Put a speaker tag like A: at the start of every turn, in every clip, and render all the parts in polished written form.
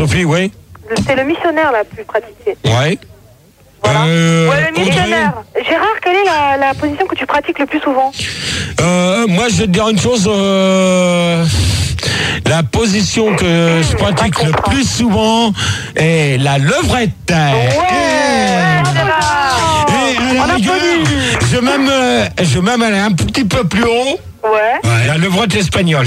A: Sophie, oui.
B: C'est le missionnaire la plus pratiquée.
A: Ouais.
B: Voilà. Ouais, le missionnaire. Gérard, quelle est la position que tu pratiques le plus souvent?
A: Moi, je vais te dire une chose. La position que je pratique le plus souvent est la levrette. Et à la rigueur, je vais même aller un petit peu plus haut.
B: Ouais.
A: La levrette espagnole.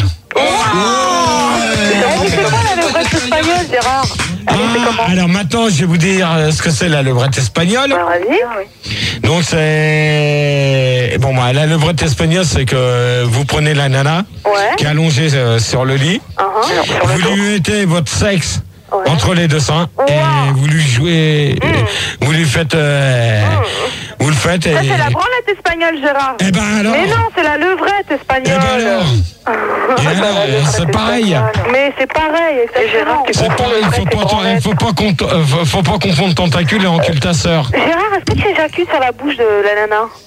B: C'est quoi la levrette espagnole, Gérard?
A: Alors maintenant, je vais vous dire ce que c'est la levrette espagnole. Donc c'est... Bon, bah, la levrette espagnole, c'est que vous prenez la nana qui est allongée sur le lit. Vous lui mettez votre sexe entre les deux seins et vous lui jouez... Vous lui faites... Vous le faites et...
B: Ça, c'est la branlette espagnole, Gérard.
A: Eh ben alors...
B: Mais non, c'est la levrette espagnole.
A: Eh ben alors... Et alors, c'est pareil.
B: Mais c'est pareil, Gérard.
A: C'est pareil, faut pas confondre tentacule et encule ta sœur.
B: Gérard, est-ce que tu éjacules sur la bouche de la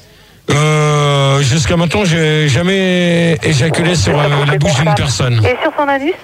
B: nana?
A: Jusqu'à maintenant, j'ai jamais éjaculé sur la bouche d'une personne.
B: Et sur son anus?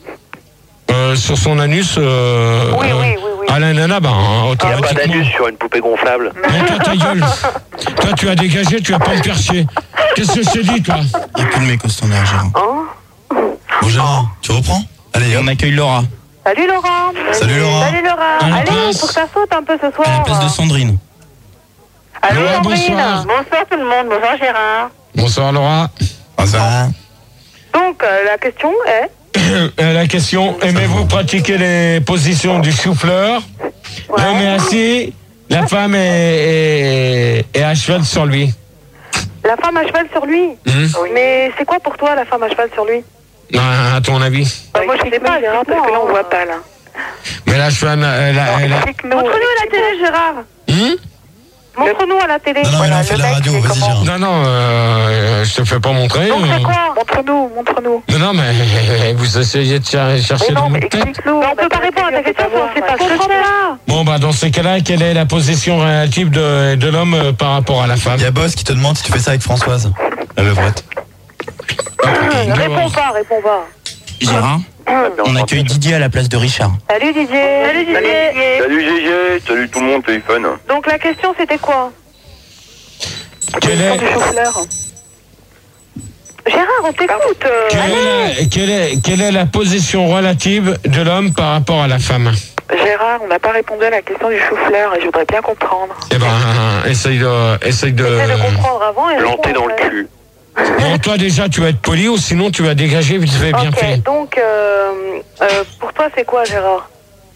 A: Sur son anus,
B: oui.
A: à la nana, automatiquement.
C: Il n'y a pas d'anus sur une poupée gonflable.
A: Mais toi, ta gueule. Toi, tu as dégagé, tu vas pas me faire chier. Qu'est-ce que je t'ai dit, toi?
D: Il n'y a plus de mecs au standard, Gérard. Bon, Gérard, tu reprends? Allez, on accueille Laura.
B: Salut Laura.
D: Salut Laura.
B: Salut Laura. Allez, faut que ça saute un peu ce soir.
D: À la place de Sandrine.
B: Allô
A: Laura,
B: Sandrine.
A: bonsoir
B: Tout le monde. Bonsoir Gérard.
A: Bonsoir, Laura.
D: Bonsoir.
B: Donc, la question est...
A: La question, aimez-vous pratiquer les positions du chou-fleur? L'homme est assis, la femme est à cheval sur lui.
B: La femme à cheval sur lui? Mais c'est quoi pour toi la femme à cheval sur lui?
A: À ton avis?
B: Moi je sais pas, Gérard, parce que là on voit pas là.
A: Mais la cheval,
B: Montre-nous à la télé, Gérard. Montre-nous à la télé.
D: Non, mais on fait la radio, vas-y, Gérard.
A: Non, je te fais pas montrer.
B: Donc c'est quoi? Montre-nous.
A: Non, mais vous essayez de chercher dans mon tête.
B: On peut pas répondre à ta question si on sait pas ce que c'est.
A: Bon, dans ces cas-là, quelle est la position relative de l'homme par rapport à la femme?
D: Il y a Boss qui te demande si tu fais ça avec Françoise, la levrette.
B: Réponds pas.
D: Gérard, on accueille Didier à la place de Richard.
B: Salut Didier.
C: Salut Gégé, salut tout le monde, téléphone.
B: Donc la question c'était quoi?
A: Quelle
B: Gérard, on t'écoute.
A: Quelle est la position relative de l'homme par rapport à la femme?
B: Gérard, on n'a pas répondu à la question du chou-fleur et je voudrais bien comprendre.
A: Eh ben, essaye de...
B: Essaye de comprendre avant et
C: planter dans le cul.
A: Bon, toi déjà tu vas être poli ou sinon tu vas dégager vite fait, bien fait.
B: Donc pour toi c'est quoi, Gérard?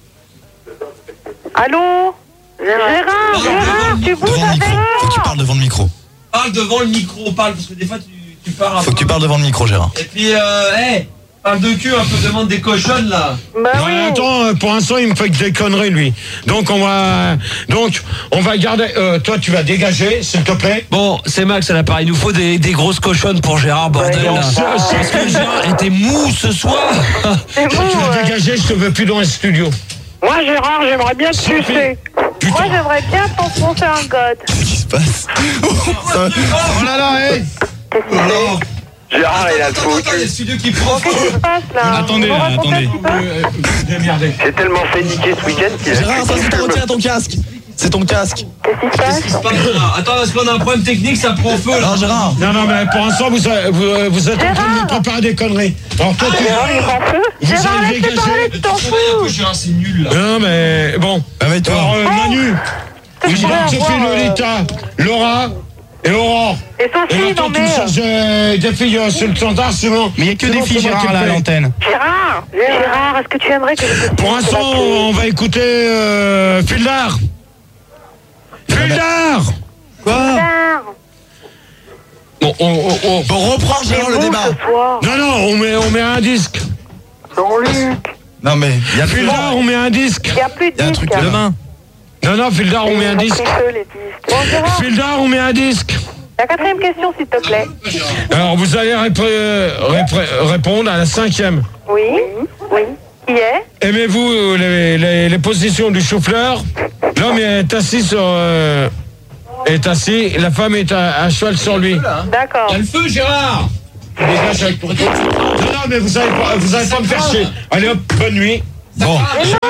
B: Allô? Gérard, tu bouges avec moi?
D: Faut que tu parles devant le micro.
E: Parle devant le micro, parce que des fois tu pars un peu.
D: Faut que tu parles devant le micro, Gérard.
E: Et puis parle de cul un peu, demande des cochonnes là.
B: Bah
A: non,
B: oui.
A: attends, pour l'instant il me fait que des conneries lui. Donc on va garder. Toi tu vas dégager, s'il te plaît.
E: Bon, c'est Max à l'appareil, il nous faut des grosses cochonnes pour Gérard, bordel.
A: Ouais,
E: Parce que Gérard était mou ce soir.
B: C'est
A: Toi, tu vas dégager, je te veux plus dans le studio.
B: Moi, Gérard, j'aimerais bien te sucer.
A: Putain.
B: Moi, j'aimerais bien t'enfoncer un god.
D: Qu'est-ce qui se passe?
A: Oh là là, hé.
B: Qu'est-ce que c'est?
C: Gérard, il a le faux
E: Attends, il y a le
C: cul.
E: studio qui prend
B: Qu'est-ce qui se passe là?
A: Attendez,
B: Vous racontez
A: attendez.
B: un petit peu?
A: Démerdez.
C: J'ai tellement fait niquer ce week-end qu'il a...
D: Gérard, ça c'est ton casque. C'est ton casque.
B: Qu'est-ce qui se passe?
E: Attends, parce qu'on a un problème technique, ça prend feu là.
D: Non, Gérard.
A: Non, mais pour l'instant vous êtes en train de me préparer des conneries. Alors toi tu...
B: Gérard, il prend feu?
A: Vous
B: Gérard,
A: allez
B: laisse-le
A: dégager.
B: parler, tu t'en fous.
E: Gérard, c'est nul là.
A: Non mais bon.
D: Avec
A: Alors
D: toi.
A: Manu, Sophie, Lolita, Laura et Aurore.
B: Et
A: Et
B: Sophie,
A: maintenant
B: non
A: tu me
B: mais...
A: cherches des filles sur le standard, sinon...
D: Mais il y a que des
A: sinon,
D: filles,
A: c'est moi qui
D: Gérard,
A: le
D: là, à
A: paye.
D: l'antenne.
B: Gérard, est-ce que tu aimerais que je te...
A: Pour l'instant, on va écouter Fildar. Fildar.
D: Quoi?
A: Bon,
D: Bon, reprends, Gérard, le débat.
A: non, on met un disque.
B: Jean-Luc.
D: Non, mais il y a plus
A: Fildar, on met un disque.
B: Il n'y a plus de
D: Il y a un
B: disques.
D: truc demain.
A: Non, Fildar, on met un disque.
B: Bon, Gérard,
A: Fildar, on met un disque.
B: la quatrième question, s'il te plaît.
A: Alors, vous allez répondre à la cinquième.
B: Oui. Qui est?
A: Aimez-vous les positions du chou-fleur? L'homme est assis la femme est à cheval sur lui.
B: D'accord.
E: Il y a le feu, Gérard.
A: Dégage avec ton... Non, mais vous allez pas me faire chier. Allez hop, bonne nuit.
D: Bon.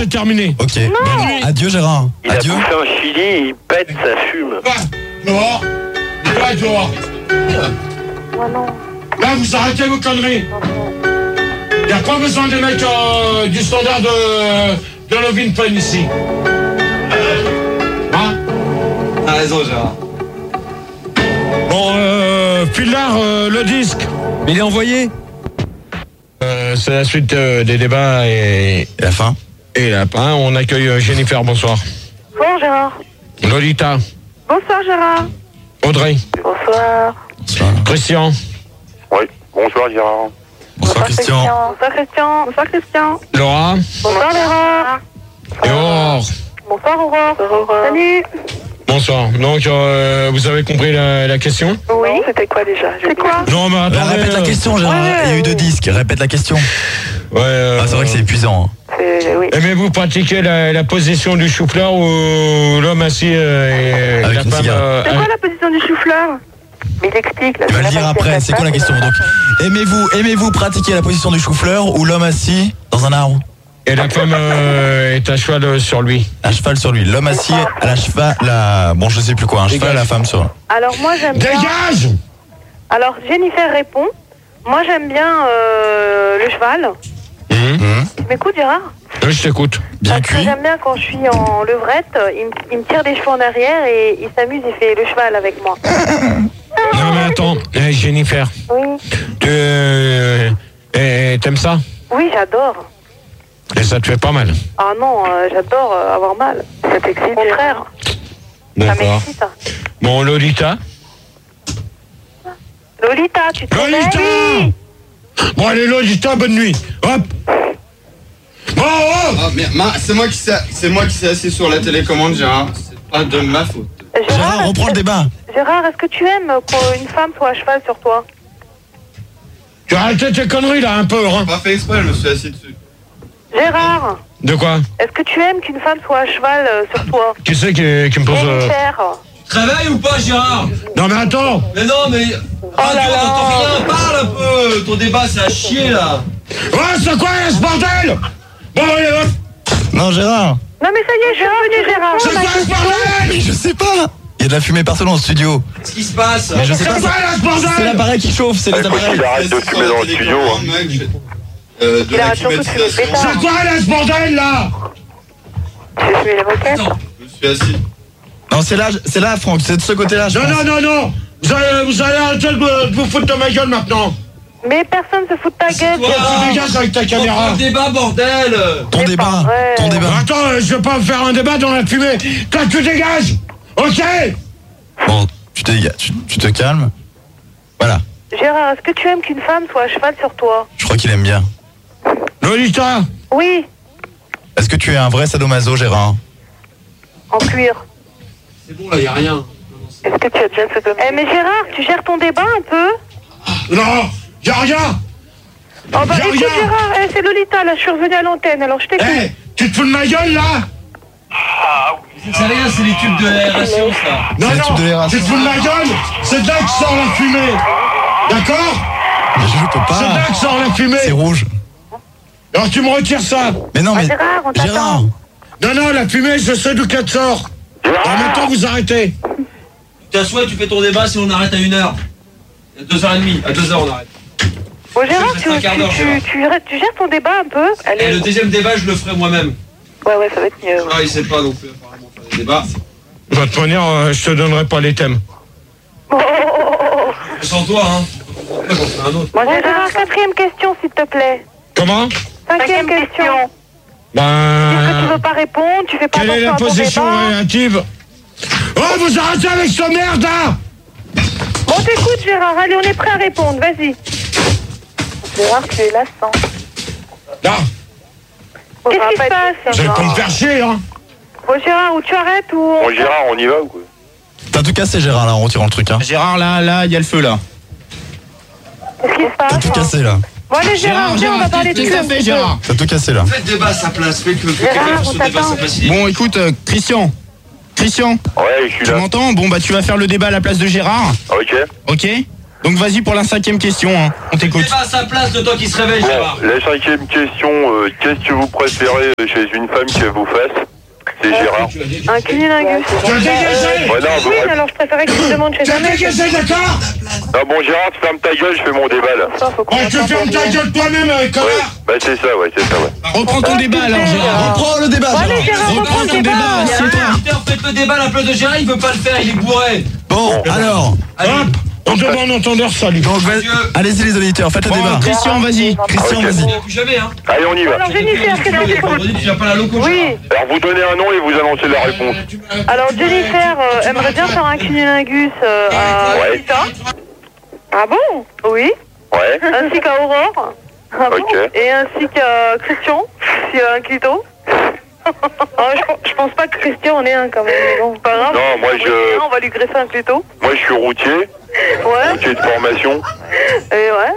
A: c'est terminé.
D: Ok. Adieu Gérard.
C: Il a bouffé un chili, il pète, ça fume.
A: Dehors. Va dehors.
B: Oh non.
A: Là, vous arrêtez vos conneries. Il n'y a pas besoin des mecs du standard de Lovin Pen ici. Hein?
E: T'as raison, Gérard.
A: Bon, Pilar, le disque.
E: Mais il est envoyé.
A: C'est la suite des débats et
D: la fin.
A: Et la fin, on accueille Jennifer, bonsoir.
B: Bonsoir Gérard.
A: Lolita.
B: Bonsoir Gérard.
A: Audrey.
B: Bonsoir.
A: Christian.
C: Oui, bonsoir Gérard.
D: Bonsoir Christian.
B: Bonsoir Christian. Bonsoir Christian.
A: Laura.
B: Bonsoir Laura.
A: Et Aurore.
B: Bonsoir Aurore. Salut.
A: Bonsoir. Donc, vous avez compris la question?
B: Oui. C'était quoi déjà? C'est quoi?
A: Non, mais attendez.
D: Répète la question, Gérard. Il y a eu 2 disques. Répète la question.
A: Ouais.
D: C'est vrai que c'est épuisant.
B: Oui.
A: Aimez-vous pratiquer la position du chou-fleur ou l'homme assis et
D: avec
A: la
D: une
A: femme
D: cigarette.
B: C'est quoi la position du chou-fleur? Mais il explique.
D: Tu vas le dire après. C'est quoi la question? Donc, aimez-vous pratiquer la position du chou-fleur ou l'homme assis dans un arbre?
A: Et la femme est à cheval sur lui.
D: À cheval sur lui. L'homme assis à la cheval. Bon, je sais plus quoi. Un cheval, la femme sur.
B: Alors moi j'aime bien.
A: Dégage!
B: Alors Jennifer répond. Moi j'aime bien le cheval. Tu m'écoutes Gérard?
A: Oui, je t'écoute.
D: Bien
B: Parce que
D: cuit.
B: j'aime bien quand je suis en levrette, il me tire des cheveux en arrière et il s'amuse, il fait le cheval avec moi.
A: Non, mais attends. Jennifer.
B: Oui.
A: T'aimes ça?
B: Oui, j'adore.
A: Et ça te fait pas mal?
B: Ah non, j'adore avoir mal. Ça t'excite? Au contraire. Ça
A: D'accord.
B: m'excite.
A: Bon, Lolita.
B: Lolita, tu te
A: Lolita!
B: réveilles?
A: Bon, allez, Lolita, bonne nuit. Hop! Oh, oh!
F: Ah, mais c'est moi qui s'est assis sur la télécommande, Gérard. C'est pas de ma faute.
D: Gérard, reprends le débat.
B: Gérard, est-ce que tu aimes qu'une femme soit à cheval sur toi?
A: Tu as arrêté tes conneries, là, un peu, hein?
F: Pas fait exprès, je me suis assis dessus.
B: Gérard,
A: De quoi?
B: est-ce que tu aimes qu'une femme soit à cheval sur toi?
A: Qui c'est qui me pose...
B: Jennifer.
E: Tu te réveilles ou pas, Gérard?
A: Non, mais attends!
E: Mais non, mais. Radio, on n'entend rien, parle un peu! Ton débat, c'est à chier là!
A: Ouais, c'est quoi, ce bordel? Bon, allez, hop!
D: Non, Gérard.
B: Non mais ça y est, je suis revenu Gérard.
A: C'est quoi, ce bordel?
D: Mais je sais pas. Il y a de la fumée partout dans le studio.
E: Qu'est-ce qui se passe?
D: Mais je sais pas.
A: C'est quoi, là, ce bordel?
D: C'est l'appareil qui chauffe. C'est les
C: Écoute,
D: appareils.
C: il arrête de fumer dans le studio. Hein.
F: De
B: Il
F: la
B: arrête surtout de fumer
F: climatisation.
B: pétard.
A: C'est quoi, là, ce bordel, là?
B: Tu veux fumer les moquettes?
E: Attends.
F: Je me suis assis.
D: Non, c'est là, Franck. C'est de ce côté-là, je pense.
A: Non. Vous allez arrêter de vous foutre de ma gueule, maintenant.
B: Mais personne se fout de ta gueule.
E: toi.
B: Gérard.
A: Tu dégages avec ta
E: On prend
A: caméra.
E: le débat, bordel!
D: Ton
B: C'est
D: débat.
B: pas vrai.
D: Ton débat.
A: Attends, je vais pas faire un débat dans la fumée. Toi, tu dégages. Ok?
D: Bon, tu te calmes. Voilà.
B: Gérard, est-ce que tu aimes qu'une femme soit à cheval sur toi?
D: Je crois qu'il aime bien.
A: Lolita.
B: Oui,
D: Est-ce que tu es un vrai sadomaso, Gérard?
B: en cuir.
E: C'est bon, là, y a rien.
B: Est-ce que tu as déjà fait mais Gérard, tu gères ton débat un peu?
A: Non, y'a rien.
B: Oh bah
A: Gérard.
B: écoute Gérard, c'est Lolita, là je suis revenue à l'antenne, alors je t'écoute.
A: Eh, tu te fous de ma gueule, là?
E: C'est rien, c'est les tubes de l'aération, ça.
A: Non,
D: C'est le truc de l'aération.
A: tu te fous de ma gueule? C'est de là que sort la fumée. D'accord?
D: Mais je peux
A: C'est de là
D: pas.
A: que sort la fumée.
D: C'est rouge.
A: Alors tu me retires ça.
D: Mais non, mais.
B: Gérard, on t'attend.
D: Gérard.
A: Non, la fumée, je sais d'où qu'elle sort. Alors maintenant, vous arrêtez.
E: Tu t'assois, tu fais ton débat si on arrête à 1h. À 2h30. À 2h, on arrête.
B: Bon Gérard,
E: Ça fait un quart d'heure, Gérard.
B: tu gères ton débat un peu?
E: Et le deuxième débat, je le ferai moi-même.
B: Ouais, ça va être mieux.
E: Ah, il sait pas non plus, apparemment, faire des débats.
A: De toute manière, je te donnerai pas les thèmes.
E: Sans toi, hein. Après, j'en ferai un autre.
B: Bon Gérard, quatrième question s'il te plaît.
A: Comment?
B: Cinquième question. Est-ce que tu
A: Ben...
B: veux pas répondre? Tu fais pas
A: Quelle est
B: attention
A: la
B: à ton
A: position
B: débat?
A: relative? Oh, vous arrêtez avec ce merde, là!
B: On t'écoute Gérard, allez on est prêt à répondre, vas-y. Gérard, tu es lassant.
A: Là,
B: Qu'est-ce qui se passe?
A: vous allez pas me faire chier, hein?
B: Bon Gérard, ou tu arrêtes ou...
C: Bon, Gérard, on y va ou quoi?
D: T'as tout cassé, Gérard, là, en retirant le truc, hein.
G: Gérard, là, il y a le feu, là.
B: Qu'est-ce qui se
D: T'as
B: passe?
D: tout cassé, là.
B: Bon allez Gérard, viens, on va parler de
G: Qu'est-ce que ça fait, Gérard?
D: T'as tout cassé, là.
E: Faites débat à sa place, faites que
B: Gérard,
E: quelqu'un fasse
B: on
E: son débat à sa
B: t'attend.
E: place.
G: Bon, écoute, Christian,
C: Ouais, je suis
G: tu
C: là.
G: m'entends? Bon, bah, tu vas faire le débat à la place de Gérard,
C: Ok.
G: ok? Donc vas-y pour la 5e question, hein. On t'écoute.
E: Pas à sa place le temps qu'il se réveille, Gérard.
C: La 5e question, qu'est-ce que vous préférez chez une femme qu'elle vous fasse? C'est Gérard.
B: Un cunilingus. Oui, alors je préférais que tu me demandes chez ta mère.
A: D'accord.
C: Ah bon, Gérard, tu fermes ta gueule, je fais mon débat là.
A: Tu fermes ta gueule toi-même, connard.
C: Bah c'est ça, ouais.
G: Reprends ton débat alors, Gérard.
D: Reprends le débat,
B: Allez, Gérard,
G: Reprends ton débat, assieds-toi.
E: Faites le débat à la place de Gérard, il veut pas le faire, il est bourré.
D: Bon, alors.
A: Hop, on demande un entendeur, salut.
D: Donc, allez-y les auditeurs, faites le débat.
G: Christian, vas-y.
D: Christian, vas-y.
E: Plus jamais, hein.
C: Allez, on y va.
B: Alors, Jennifer, qu'est-ce que tu penses?
E: Vendredi, tu viens pas à la loco,
B: Oui.
C: Alors vous donnez un nom et vous annoncez la réponse.
B: Alors, Jennifer aimerait bien faire un cunilingus à Rita. Ah bon? Oui.
C: Ouais.
B: Ainsi qu'à Aurore. Ah bon?
C: Ok.
B: Et ainsi qu'à Christian, s'il y a un clito. Je pense pas que Christian en ait un quand même. Mais bon, pas grave.
C: Non, moi
B: On va lui greffer un clito.
C: Moi je suis routier,
B: Ouais.
C: routier de formation.
B: Et ouais.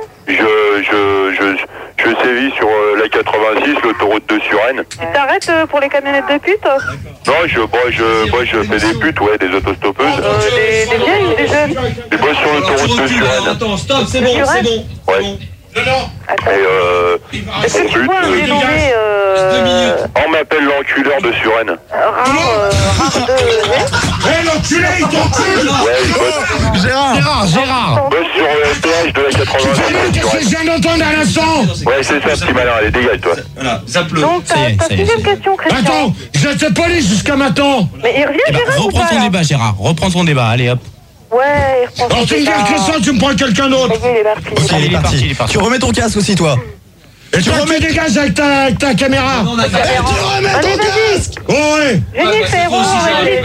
C: Je sévis sur la 86, l'autoroute de Suresnes.
B: Tu t'arrêtes pour les camionnettes de pute?
C: Non, je fais des putes, ouais, des autostoppeuses.
B: Des vieilles ou des jeunes?
C: Je bosse sur l'autoroute de Suresnes.
E: Attends, stop, c'est bon.
C: Ouais. Et
B: Est-ce que tu
C: but,
B: vois un dénommé
C: on m'appelle l'enculeur de Suresnes.
B: rare de...
A: Hé, l'enculé, il t'encule.
C: Ouais, je bosse
A: Gérard.
C: sur le péage de la 86 de
A: Qu'est-ce que
C: Suresnes.
A: je viens d'entendre à l'instant?
C: Ouais, c'est ça, petit malin, allez, dégage, toi.
E: Voilà, zappe-le.
B: Donc, ta sixième question, Christian.
A: Attends, j'étais poli jusqu'à maintenant.
B: Mais il revient, Gérard, ou
G: Reprends
B: pas,
G: ton
B: là?
G: débat, Gérard. Reprends ton débat, allez hop.
B: Ouais, il reprend
A: Alors tu me dis Christian, tu me prends quelqu'un d'autre.
B: Ça y est, il est parti.
D: Ok, il est parti.
G: il est parti.
D: Tu remets ton casque aussi, toi.
A: Et tu remets des gaz avec ta caméra.
E: Non, on a
B: Allez, vas-y.
A: Oh ouais.
B: Jennifer, allez,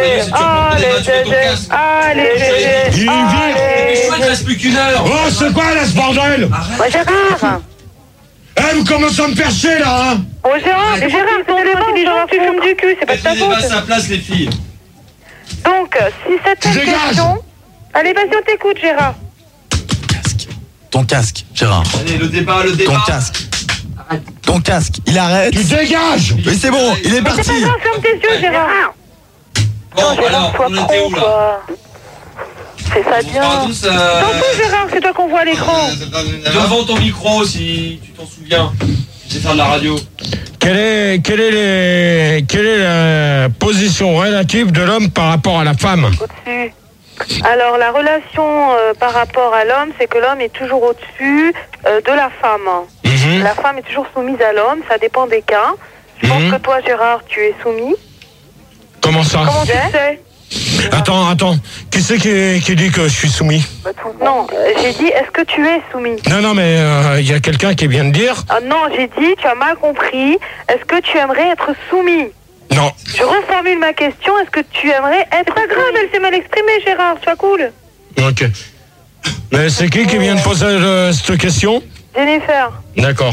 A: Il vient.
E: Il ne reste plus qu'une heure.
A: Oh, c'est quoi là ce bordel?
B: Ouais, Gérard.
A: Eh, vous commencez à me percher là, hein?
B: Oh, Gérard, c'est des gens qui fument du cul, c'est pas de ta
E: Mettez les débats à
B: faute.
E: sa place, les filles.
B: Donc, si cette
A: Dégage.
B: question... Allez, vas-y, on t'écoute, Gérard.
D: Ton casque, Gérard.
E: Allez, le débat.
D: Ton casque. Ton casque. Il arrête.
A: Tu dégages.
D: Mais c'est bon, il est
B: C'est pas
D: parti.
B: grave, ferme tes yeux, Gérard.
E: Bon, alors, on en était où là?
B: C'est ça bien. T'en fous, Gérard, c'est toi qu'on voit à l'écran.
E: Devant ton micro, si tu t'en souviens. C'est faire de la radio.
A: Quelle est la position relative de l'homme par rapport à la femme?
B: Au-dessus. Alors, la relation par rapport à l'homme, c'est que l'homme est toujours au-dessus de la femme. La femme est toujours soumise à l'homme, ça dépend des cas. Je pense que toi, Gérard, tu es soumis.
A: Comment ça?
B: Comment tu sais?
A: Attends. Qui c'est qui dit que je suis soumis?
B: Non, j'ai dit, est-ce que tu es soumis?
A: Non, mais il y a quelqu'un qui vient de dire.
B: Non, j'ai dit, tu as mal compris. Est-ce que tu aimerais être soumis?
A: Non.
B: Je reformule ma question, est-ce que tu aimerais être... C'est pas grave, elle s'est mal exprimée, Gérard, sois cool.
A: Ok. Mais c'est qui vient de poser cette question?
B: Jennifer.
A: D'accord.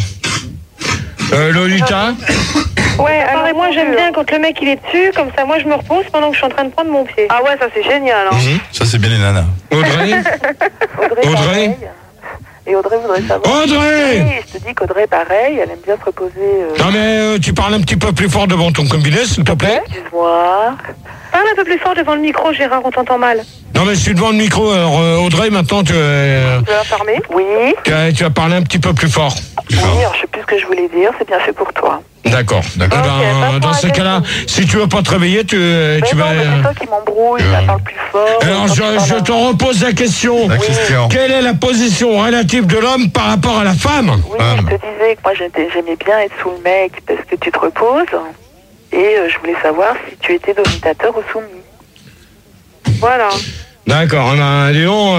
A: Lolita?
B: Ouais, alors moi j'aime bien quand le mec il est dessus, comme ça moi je me repose pendant que je suis en train de prendre mon pied. Ah ouais, ça c'est génial. Hein.
D: Ça, c'est bien les nanas.
A: Audrey? Audrey?
B: Pareil. Et Audrey voudrait savoir.
A: Audrey!
B: Oui, je te dis qu'Audrey pareil, elle aime bien se reposer.
A: Non mais tu parles un petit peu plus fort devant ton combiné, s'il te plaît.
B: Excuse-moi. Parle un peu plus fort devant le micro, Gérard, on t'entend mal.
A: Non mais je suis devant le micro, alors Audrey, maintenant tu
B: Tu vas fermer? Oui.
A: vas parler un petit peu plus fort.
B: Oui, alors je sais plus ce que je voulais dire, c'est bien fait pour toi.
A: D'accord. Dans ces cas-là, si tu veux pas te réveiller, tu vas...
B: C'est toi qui m'embrouille, ça parle plus fort.
A: Alors je te repose la question.
D: Christian.
A: Quelle est la position relative de l'homme par rapport à la femme?
B: Oui, je te disais que moi j'aimais bien être sous le mec parce que tu te reposes. Et je voulais savoir si tu étais dominateur ou soumis. Voilà.
A: D'accord, dis donc,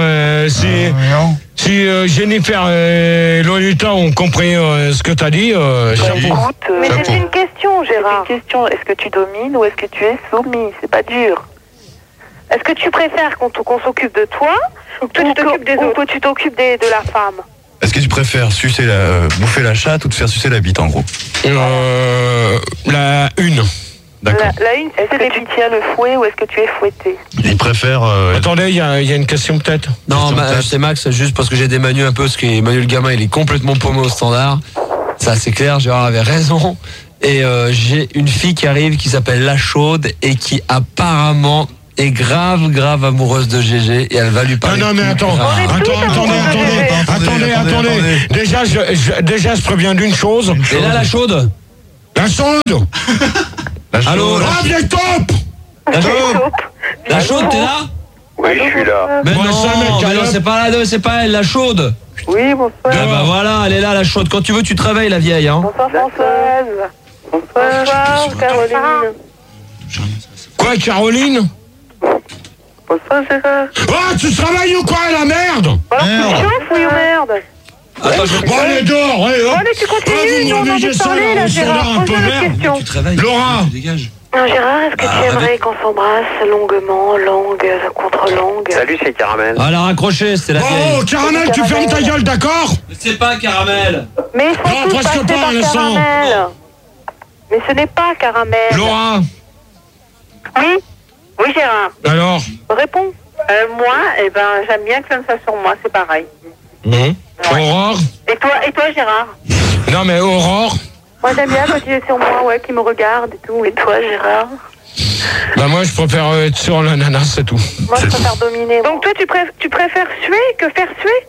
A: si Jennifer et Lolita ont compris ce que t'as dit, chapeau.
B: Mais c'est une question, Gérard. C'est une question, est-ce que tu domines ou est-ce que tu es soumis? C'est pas dur. Est-ce que tu préfères qu'on s'occupe de toi ou que tu t'occupes des autres, ou que tu t'occupes de la femme?
D: Est-ce que tu préfères bouffer la chatte ou te faire sucer la bite en gros?
A: La une.
D: D'accord.
B: La une, est-ce que tu tiens le fouet ou est-ce que tu es fouetté?
D: Il préfère.
A: Attendez, il y a une question peut-être.
H: Non, c'est Max, juste parce que j'ai démanu un peu, parce que Manu le gamin il est complètement paumé au standard. Ça c'est clair, Gérard avait raison. Et j'ai une fille qui arrive qui s'appelle La Chaude et qui apparemment est grave amoureuse de GG et elle va lui parler.
A: Non mais attends. Attendez. Déjà je préviens d'une chose.
H: Et là la chaude.
A: La chaude.
H: Allô.
A: Ah bien top.
H: La chaude, t'es là?
C: Oui, je suis là.
H: Mais
A: Bon,
H: non,
A: ça, mec,
H: mais non,
A: alors.
H: c'est pas elle, la chaude.
B: Oui, bonsoir.
H: Ah bah voilà, elle est là, la chaude. Quand tu veux, tu te réveilles, la vieille, hein.
B: Bonsoir Françoise. Bonsoir Caroline.
A: Quoi Caroline?
B: Bonsoir Gérard.
A: Oh tu travailles ou quoi la merde?
B: Alors tu chauffes ou merde?
H: Attends, je
A: Bon allez dehors,
B: Bon allez tu continues, nous on a envie de parler là Gérard. Pose-moi la question.
H: tu te réveilles.
A: Laura.
H: Tu dégages.
B: Non Gérard, est-ce que tu aimerais qu'on s'embrasse longuement, langue contre langue?
C: Salut, c'est Caramel.
H: Ah, elle a raccroché, c'était la vieille.
A: Oh Caramel tu fermes ta gueule d'accord?
E: C'est pas Caramel.
B: Mais ils sont
A: Non,
B: tous
A: presque
B: passés
A: pas,
B: par
A: Alessandre.
B: Caramel. Mais ce n'est pas Caramel.
A: Laura.
B: Oui. Oui Gérard.
A: Alors?
B: Réponds. Moi, j'aime bien que ça me fasse sur moi, c'est pareil.
A: Aurore?
B: Et toi Gérard?
A: Non mais Aurore?
B: Moi j'aime bien quand tu es sur moi, ouais, qui me regarde et tout. Et toi Gérard?
A: Bah moi je préfère être sur la nana, c'est tout.
B: Moi je préfère dominer. Donc toi tu préfères suer que faire suer?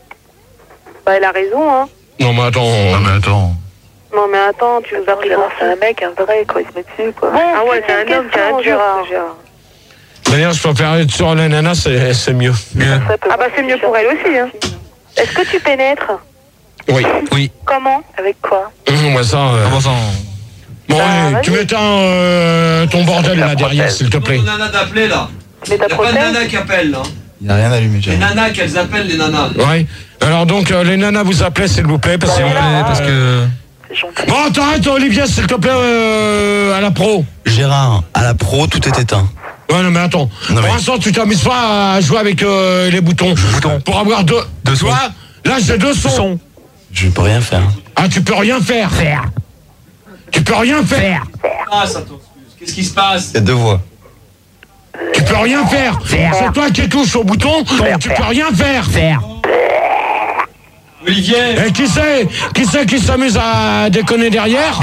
B: Bah elle a raison hein.
A: Non mais attends.
B: Non mais attends, tu nous as pris c'est un mec, un vrai quoi, il se met dessus quoi. Bon, ah ouais, c'est un homme qui a un Gérard.
A: D'ailleurs je préfère être sur la nana, c'est mieux.
B: Ah bah c'est mieux pour elle aussi hein. Est-ce que tu pénètres?
A: Oui.
B: Comment? Avec quoi?
A: Moi ça... Bon allez, tu m'éteins ton bordel là derrière s'il te plaît.
E: Ton nana d'appeler là.
B: Mais ta
E: Y'a pas de nana qui appelle là.
D: Il n'y a rien allumé,
E: Les nanas qu'elles appellent les nanas.
A: Ouais. Alors donc les nanas vous appelez s'il vous plaît parce que...
B: C'est gentil.
A: Bon t'arrêtes Olivier s'il te plaît à la pro.
D: Gérard, à la pro, tout est éteint.
A: Ouais non mais attends. Pour l'instant tu t'amuses pas à jouer avec les boutons. Pour avoir deux
D: sons.
A: Toi, là j'ai deux sons.
D: Je peux rien faire.
A: Ah tu peux rien faire. Tu peux rien faire.
E: Ah, ça t'excuse. Qu'est-ce qui se passe?
D: Il y a deux voix.
A: Tu peux rien faire. C'est toi qui touches au bouton. Tu peux rien faire.
E: Olivier.
A: Et qui c'est qui s'amuse à déconner derrière?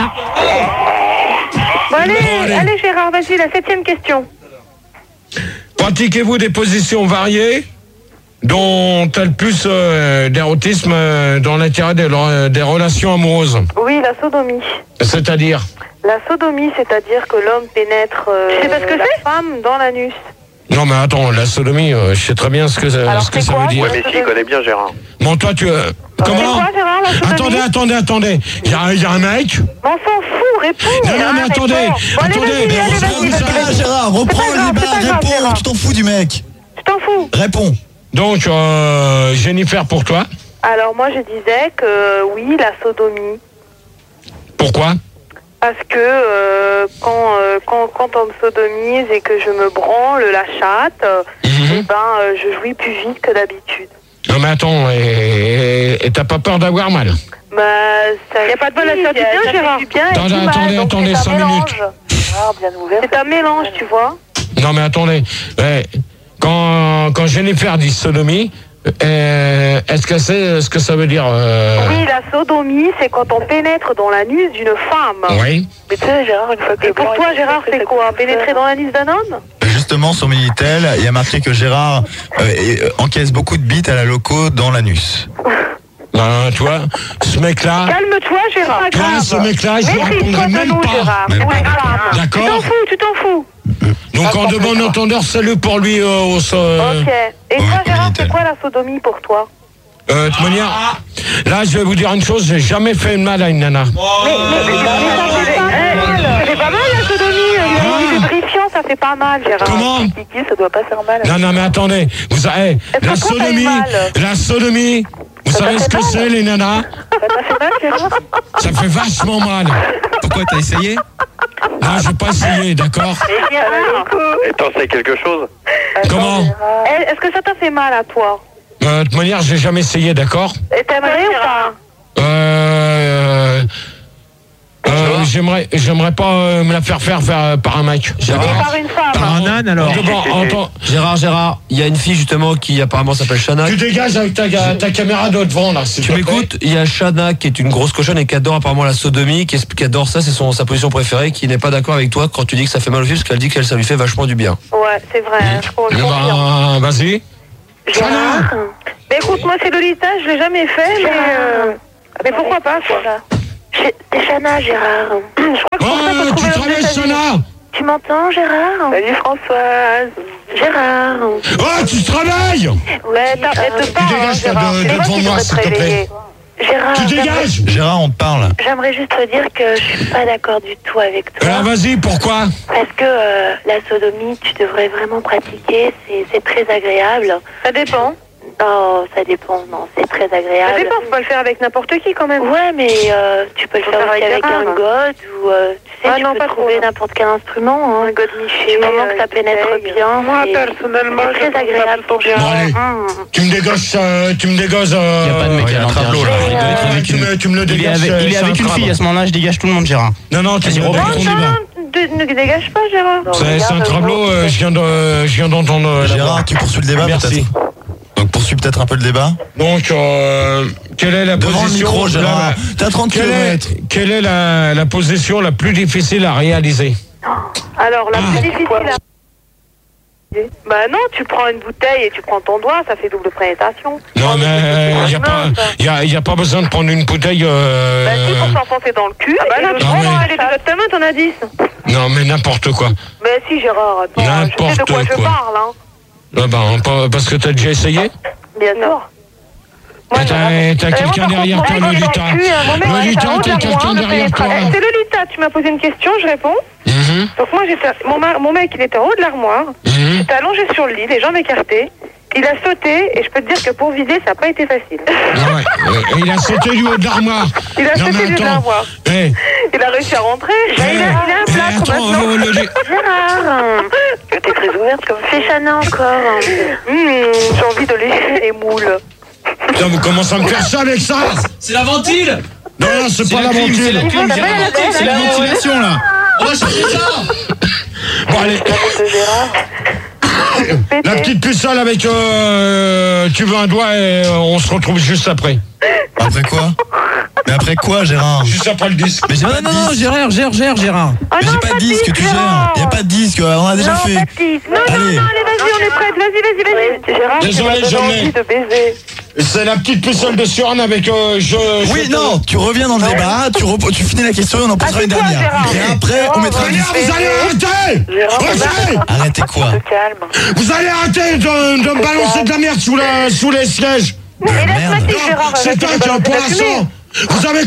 B: Bon allez Gérard, vas-y, la 7e question.
A: Pratiquez-vous des positions variées dont tel plus d'érotisme dans l'intérêt des relations amoureuses?
B: Oui, la sodomie.
A: C'est-à-dire?
B: La sodomie, c'est-à-dire que l'homme pénètre la femme dans l'anus.
A: Non mais attends, la sodomie, je sais très bien ce que ça veut dire.
C: Ouais, mais s'il connaît bien Gérard.
A: Bon toi tu... comment?
B: C'est quoi Gérard, la sodomie?
A: Attendez. Il y a un mec.
B: Mais on s'en fout, réponds.
A: Non mais attendez.
B: Vas-y.
D: Gérard, reprends
B: C'est pas
D: le débat,
B: grave,
D: réponds,
B: Gérard.
D: tu t'en fous du mec.
B: Je t'en fous.
D: Réponds.
A: Donc Jennifer pour toi.
B: Alors moi je disais que oui, la sodomie.
A: Pourquoi?
B: Parce que quand on me sodomise et que je me branle la chatte, je jouis plus vite que d'habitude.
A: Non mais attends, et t'as pas peur d'avoir mal?
B: Bah, il n'y a pas de mal à faire du bien, Gérard.
A: Attendez 5 minutes.
B: C'est un mélange, tu vois.
A: Non mais attendez, quand Jennifer dit sodomie, est-ce que c'est ce que ça veut dire
B: Oui, la sodomie, c'est quand on pénètre dans l'anus d'une femme.
A: Oui.
B: Mais tu sais, Gérard, une fois que... Et pour toi, Gérard, c'est quoi? Pénétrer dans l'anus d'un homme?
D: Justement, sur Minitel, il y a marqué que Gérard encaisse beaucoup de bites à la loco dans l'anus.
A: Non, tu vois, ce mec-là...
B: Calme-toi, Gérard.
A: Ce mecque-là, je ne répondrai même pas. D'accord?
B: Tu t'en fous.
A: Donc en de bon entendeur, salut pour lui au sol.
B: Ok. Et toi, Gérard, c'est quoi la sodomie pour toi?
A: De toute manière, là, je vais vous dire une chose, j'ai jamais fait de mal à une nana.
B: Mais ça fait pas mal la sodomie. Lubrifiant, ça fait pas mal, Gérard.
A: Comment?
B: Kiki, ça doit pas faire mal.
A: Non, mais attendez, la sodomie, vous savez ce que c'est, les nanas?
B: Ça t'a fait mal, Gérard?
A: Ça fait vachement mal.
G: Pourquoi t'as essayé?
A: Non, je vais pas essayer, d'accord?
C: Et t'en sais quelque chose?
A: Comment?
B: Est-ce que ça t'a fait mal à toi?
A: De toute manière, j'ai jamais essayé, d'accord?
B: Et t'aimerais ou pas?
A: j'aimerais pas me la faire par un mec.
B: Par une femme.
G: Par un âne alors.
H: Gérard, il y a une fille justement qui apparemment s'appelle Shana.
A: Tu dégages avec ta caméra de devant là.
H: Tu m'écoutes, il y a Shana qui est une grosse cochonne et qui adore apparemment la sodomie, qui adore ça, c'est sa position préférée, qui n'est pas d'accord avec toi quand tu dis que ça fait mal aux filles, parce qu'elle dit que ça lui fait vachement du bien.
B: Ouais, c'est vrai, je confirme.
A: Vas-y.
B: Shana. Mais écoute, moi c'est Lolita, je l'ai jamais fait, mais pourquoi pas quoi.
I: C'est Shana, Gérard.
B: Je crois que
A: tu travailles, Shana.
I: Tu m'entends, Gérard?
B: Salut Françoise.
I: Gérard.
A: Oh, tu travailles?
B: Ouais, elle te parle.
A: Tu dégages devant moi, s'il te plaît.
I: Gérard,
A: tu dégages.
D: Gérard, on te parle.
I: J'aimerais juste te dire que je suis pas d'accord du tout avec toi.
A: Alors vas-y, pourquoi?
I: Parce que la sodomie, tu devrais vraiment pratiquer, c'est très agréable.
B: Ça dépend.
I: Non, ça dépend, non, c'est très agréable.
B: Ça dépend, faut pas le faire avec n'importe qui quand même.
I: Ouais, mais tu peux le faire aussi avec un god ou tu sais, tu peux trouver n'importe quel instrument.
B: Un god miché.
I: Du moment que ça pénètre bien.
B: Moi, personnellement,
I: c'est très agréable pour
A: Bon, allez, tu me dégages.
G: Il n'y a pas de mec à l'intérieur.
A: Tu me le dégages.
G: Il est avec une fille à ce moment-là, je dégage tout le monde, Gérard.
A: Non, tu me reprends ton débat.
B: Ne dégage pas, Gérard.
A: C'est un travelot, je viens d'entendre.
D: Gérard, tu poursuis le débat peut-être. Donc poursuis peut-être un peu le débat.
A: Donc, quelle est la
D: devant
A: position...
D: le micro, Gérard. T'as 30 km.
A: Quelle est la position la plus difficile à réaliser?
B: Alors, la plus difficile à... Bah non, tu prends une bouteille et tu prends ton doigt, ça fait double pénétration.
A: Non, mais il n'y a pas besoin de prendre une bouteille...
B: Bah si, pour s'enfoncer dans le cul. Ah bah non, tu prends les deux de ta main, t'en as 10.
A: Non, mais n'importe quoi.
B: Mais si, Gérard, attends, je sais de quoi je parle, hein.
A: Ah bah, parce que t'as déjà essayé?
B: Bien sûr.
A: T'as quelqu'un derrière toi, Lolita. Lolita, t'as quelqu'un derrière toi.
B: C'est Lolita, tu m'as posé une question, je réponds. Donc moi, mon mec, il était en haut de l'armoire. J'étais allongé sur le lit, les jambes écartées. Il a sauté, et je peux te dire que pour viser, ça n'a pas été facile.
A: Il a sauté du haut de l'armoire.
B: Il a sauté du haut de l'armoire. Il a réussi à rentrer. Il a un plâtre maintenant.
I: Gérard,
B: t'es très ouverte comme ça.
I: c'est Shana encore.
B: J'ai envie de lécher les moules.
A: Putain, vous commencez à me faire ça avec ça?
E: C'est la ventile.
A: Non, c'est pas la ventile.
G: C'est la ventilation là.
E: On va chercher ça.
A: Bon, allez. La petite pucelle avec tu veux un doigt et on se retrouve juste après.
D: Après quoi? Mais après quoi, Gérard?
A: Juste après le disque.
D: Mais
G: Non, Gérard.
D: Mais j'ai pas de disque, tu gères. Y a pas de disque, on a déjà fait.
B: Non, allez, vas-y, on est prête. Vas-y. Gérard,
A: désolé,
B: j'ai envie de baiser.
A: C'est la petite pucelle de Suran avec
D: Oui, non, tu reviens dans le débat, tu finis la question et on en posera une dernière. Et après, on mettra un disque.
A: Vous allez arrêter!
D: Arrêtez quoi?
A: Vous allez arrêter de me balancer de la merde sous les sièges.
B: Mais laisse-moi dire, Gérard.
A: C'est toi qui as un poisson. Vous avez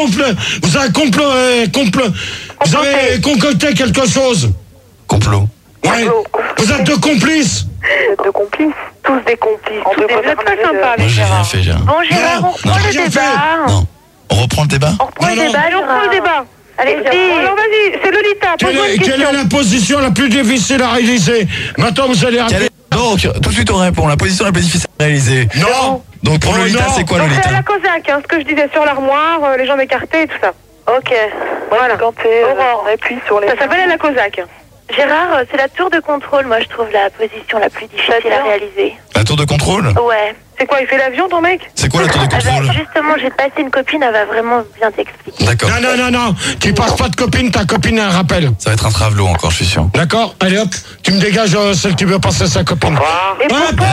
A: concocté quelque chose.
D: Complot.
A: Ouais. Vous êtes deux complices.
B: De complices. Tous des complices. Vous êtes pas sympa avec
D: Moi, j'ai rien
B: Gérard.
D: fait, Gérard.
I: Bon, Gérard, on reprend le débat.
D: Non. On reprend le débat?
I: On reprend le débat,
B: Allez, on reprend le débat.
I: Allez,
B: alors vas-y, c'est Lolita.
A: Quelle est la position la plus difficile à réaliser? Maintenant, vous allez arrêter.
D: Donc, tout de suite, on répond. La position la plus difficile à réaliser.
A: Non.
D: Donc, pour Lolita, c'est quoi,
B: Donc
D: Lolita?
B: c'est la Cosaque, hein, ce que je disais sur l'armoire, les jambes écartées et tout ça. Ok. Voilà. Quand on appuie sur les... Ça s'appelle la Cosaque.
I: Gérard, c'est la tour de contrôle, moi je trouve la position la plus difficile à réaliser.
D: La tour de contrôle?
I: Ouais.
B: C'est quoi, il fait l'avion ton mec?
D: C'est quoi la tour de
I: Ah
D: contrôle?
I: bah, justement, j'ai passé une copine, elle va vraiment bien t'expliquer.
D: D'accord.
A: Non. Tu passes pas de copine, ta copine a un rappel.
D: Ça va être un travelot encore, je suis sûr.
A: D'accord? Allez hop, tu me dégages celle qui veut passer sa copine.
B: Et pourquoi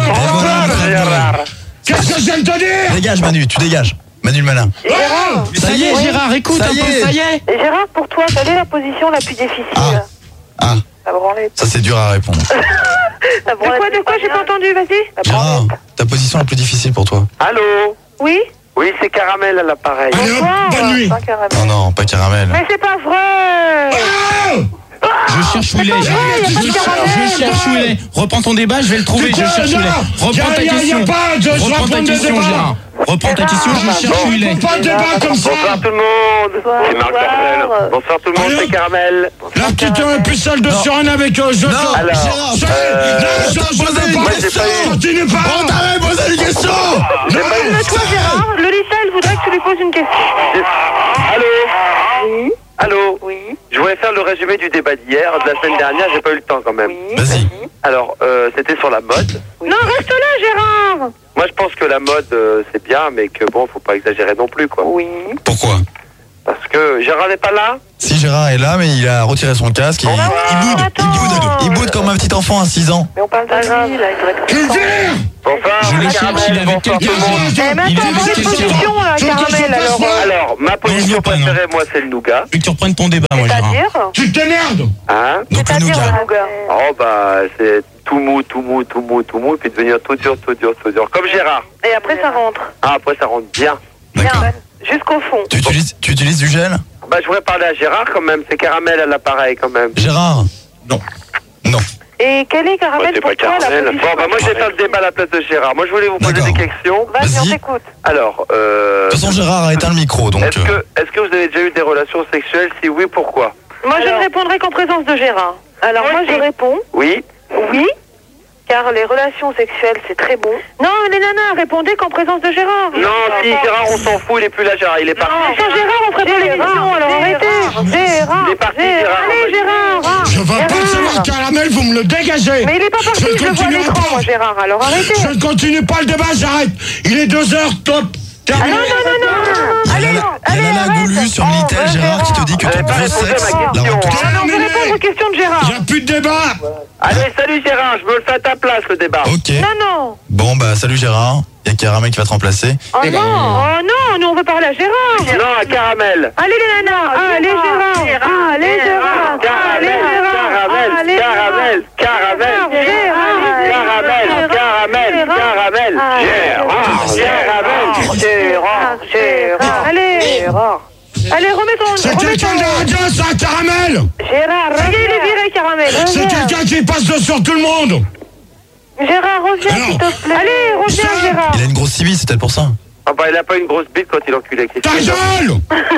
A: Qu'est-ce que je viens de te dire?
D: Dégage, Manu, tu dégages. Manu le malin.
G: Ça y est, Gérard, écoute un peu, ça y est.
B: Et Gérard, pour toi, quelle est la position la plus difficile?
D: Ah, ça c'est dur à répondre.
B: De quoi j'ai pas entendu, vas-y.
D: Gérard, ta position la plus difficile pour toi?
C: Allô?
B: Oui?
C: Oui, c'est Caramel à l'appareil.
A: Allez hop, bonne nuit.
D: Non, pas Caramel.
B: Mais c'est pas vrai.
G: Je cherche où il est. Je cherche où il est. Reprends ton débat, je vais le trouver. Je cherche où il est. Reprends ta question. Reprends ta question, Gérard. Reprends ta question, je cherche où il est.
A: Pas de débat comme ça.
C: Bonsoir tout le monde. C'est Marc Dorcel. Bonsoir tout le monde, c'est Caramel.
A: La petite pucelle de Suran avec Jojo.
D: Non, Gérard,
A: Continue pas.
D: on t'avait posé une question.
B: Toi, Gérard, Lolita, elle voudrait que tu lui poses une question.
C: Allô?
J: Allô?
I: Oui.
J: Je voulais faire le résumé du débat d'hier, de la semaine dernière, j'ai pas eu le temps quand même.
I: Oui.
D: Vas-y.
J: Alors, c'était sur la mode.
B: Non, reste là, Gérard.
J: Moi, je pense que la mode, c'est bien, mais que bon, faut pas exagérer non plus, quoi.
I: Oui.
D: Pourquoi?
J: Parce que Gérard n'est pas là?
D: Si, Gérard est là, mais il a retiré son casque et il boude comme un petit enfant à 6 ans.
I: Mais on parle pas grave, là, il devrait être
J: Enfin,
G: Je le cherche, il est avec quelqu'un.
B: Mais attends, quelle position, là, Caramel, alors?
J: Alors, ma position préférée, moi, c'est le nougat.
G: Je veux que tu reprennes ton débat, moi, Gérard.
B: C'est-à-dire?
A: Tu t'émerdes.
J: Hein?
D: Donc le nougat.
J: Oh, bah, c'est tout mou, et puis devenir tout dur. Comme Gérard.
B: Et après, ça rentre.
J: Ah, après, ça rentre bien.
D: D'accord.
B: Jusqu'au fond.
D: Tu utilises du gel?
J: Bah, je voudrais parler à Gérard quand même. C'est Caramel à l'appareil quand même.
D: Gérard? Non.
B: Et quel est Caramel
J: C'est
B: pour
J: pas
B: toi, la
J: Caramel.
B: position?
J: Bon, bah, moi, je vais faire le débat à la place de Gérard. Moi, je voulais vous poser
D: D'accord.
J: des questions.
B: Vas-y, on
D: Vas-y.
B: t'écoute.
J: Alors,
D: De toute façon, Gérard a éteint le micro, donc...
J: est-ce que vous avez déjà eu des relations sexuelles? Si oui, pourquoi?
B: Moi, je ne répondrai qu'en présence de Gérard. Alors, moi, je réponds
J: Oui.
B: oui, car les relations sexuelles, c'est très bon. Non, les nanas, répondez qu'en présence de Gérard.
J: Non, si Gérard, on s'en fout, il est plus là, Gérard, il est parti.
B: Sans Gérard, on ferait pas l'émission, alors arrêtez. Gérard,
J: Il est parti, Gérard.
B: Allez, Gérard.
A: Je veux pas savoir Caramel, vous me le dégagez.
B: Mais il est pas parti, je le vois à l'écran, moi, Gérard, alors arrêtez.
A: Je ne continue pas le débat, j'arrête. Il est 2h, top. Terminé.
B: Non.
D: Il y a Lala Goulu sur Minitel, Gérard, qui te dit que ton gros sexe la rend toute...
B: Alors, on veut répondre aux questions de Gérard.
A: Il n'y a plus de débat.
J: Allez, salut Gérard, je me le fais à ta place, le débat.
D: Ok.
B: Non.
D: Bon, bah, salut Gérard. Il y a Caramel qui va te remplacer.
B: Oh non, nous on veut parler à Gérard.
J: Non, à Caramel.
B: Allez les nanas, allez Gérard. Allez Gérard. Allez, remets ton...
A: C'est quelqu'un de la radio, ça, Caramel.
B: Gérard, reviens, il est viré, Caramel.
A: C'est quelqu'un qui passe sur tout le monde.
B: Gérard, reviens, s'il te plaît. Allez, reviens, Gérard.
D: Il a une grosse civile, c'est peut-être pour ça.
J: Ah bah, il a pas une grosse bite quand il enculait.
A: Ta gueule.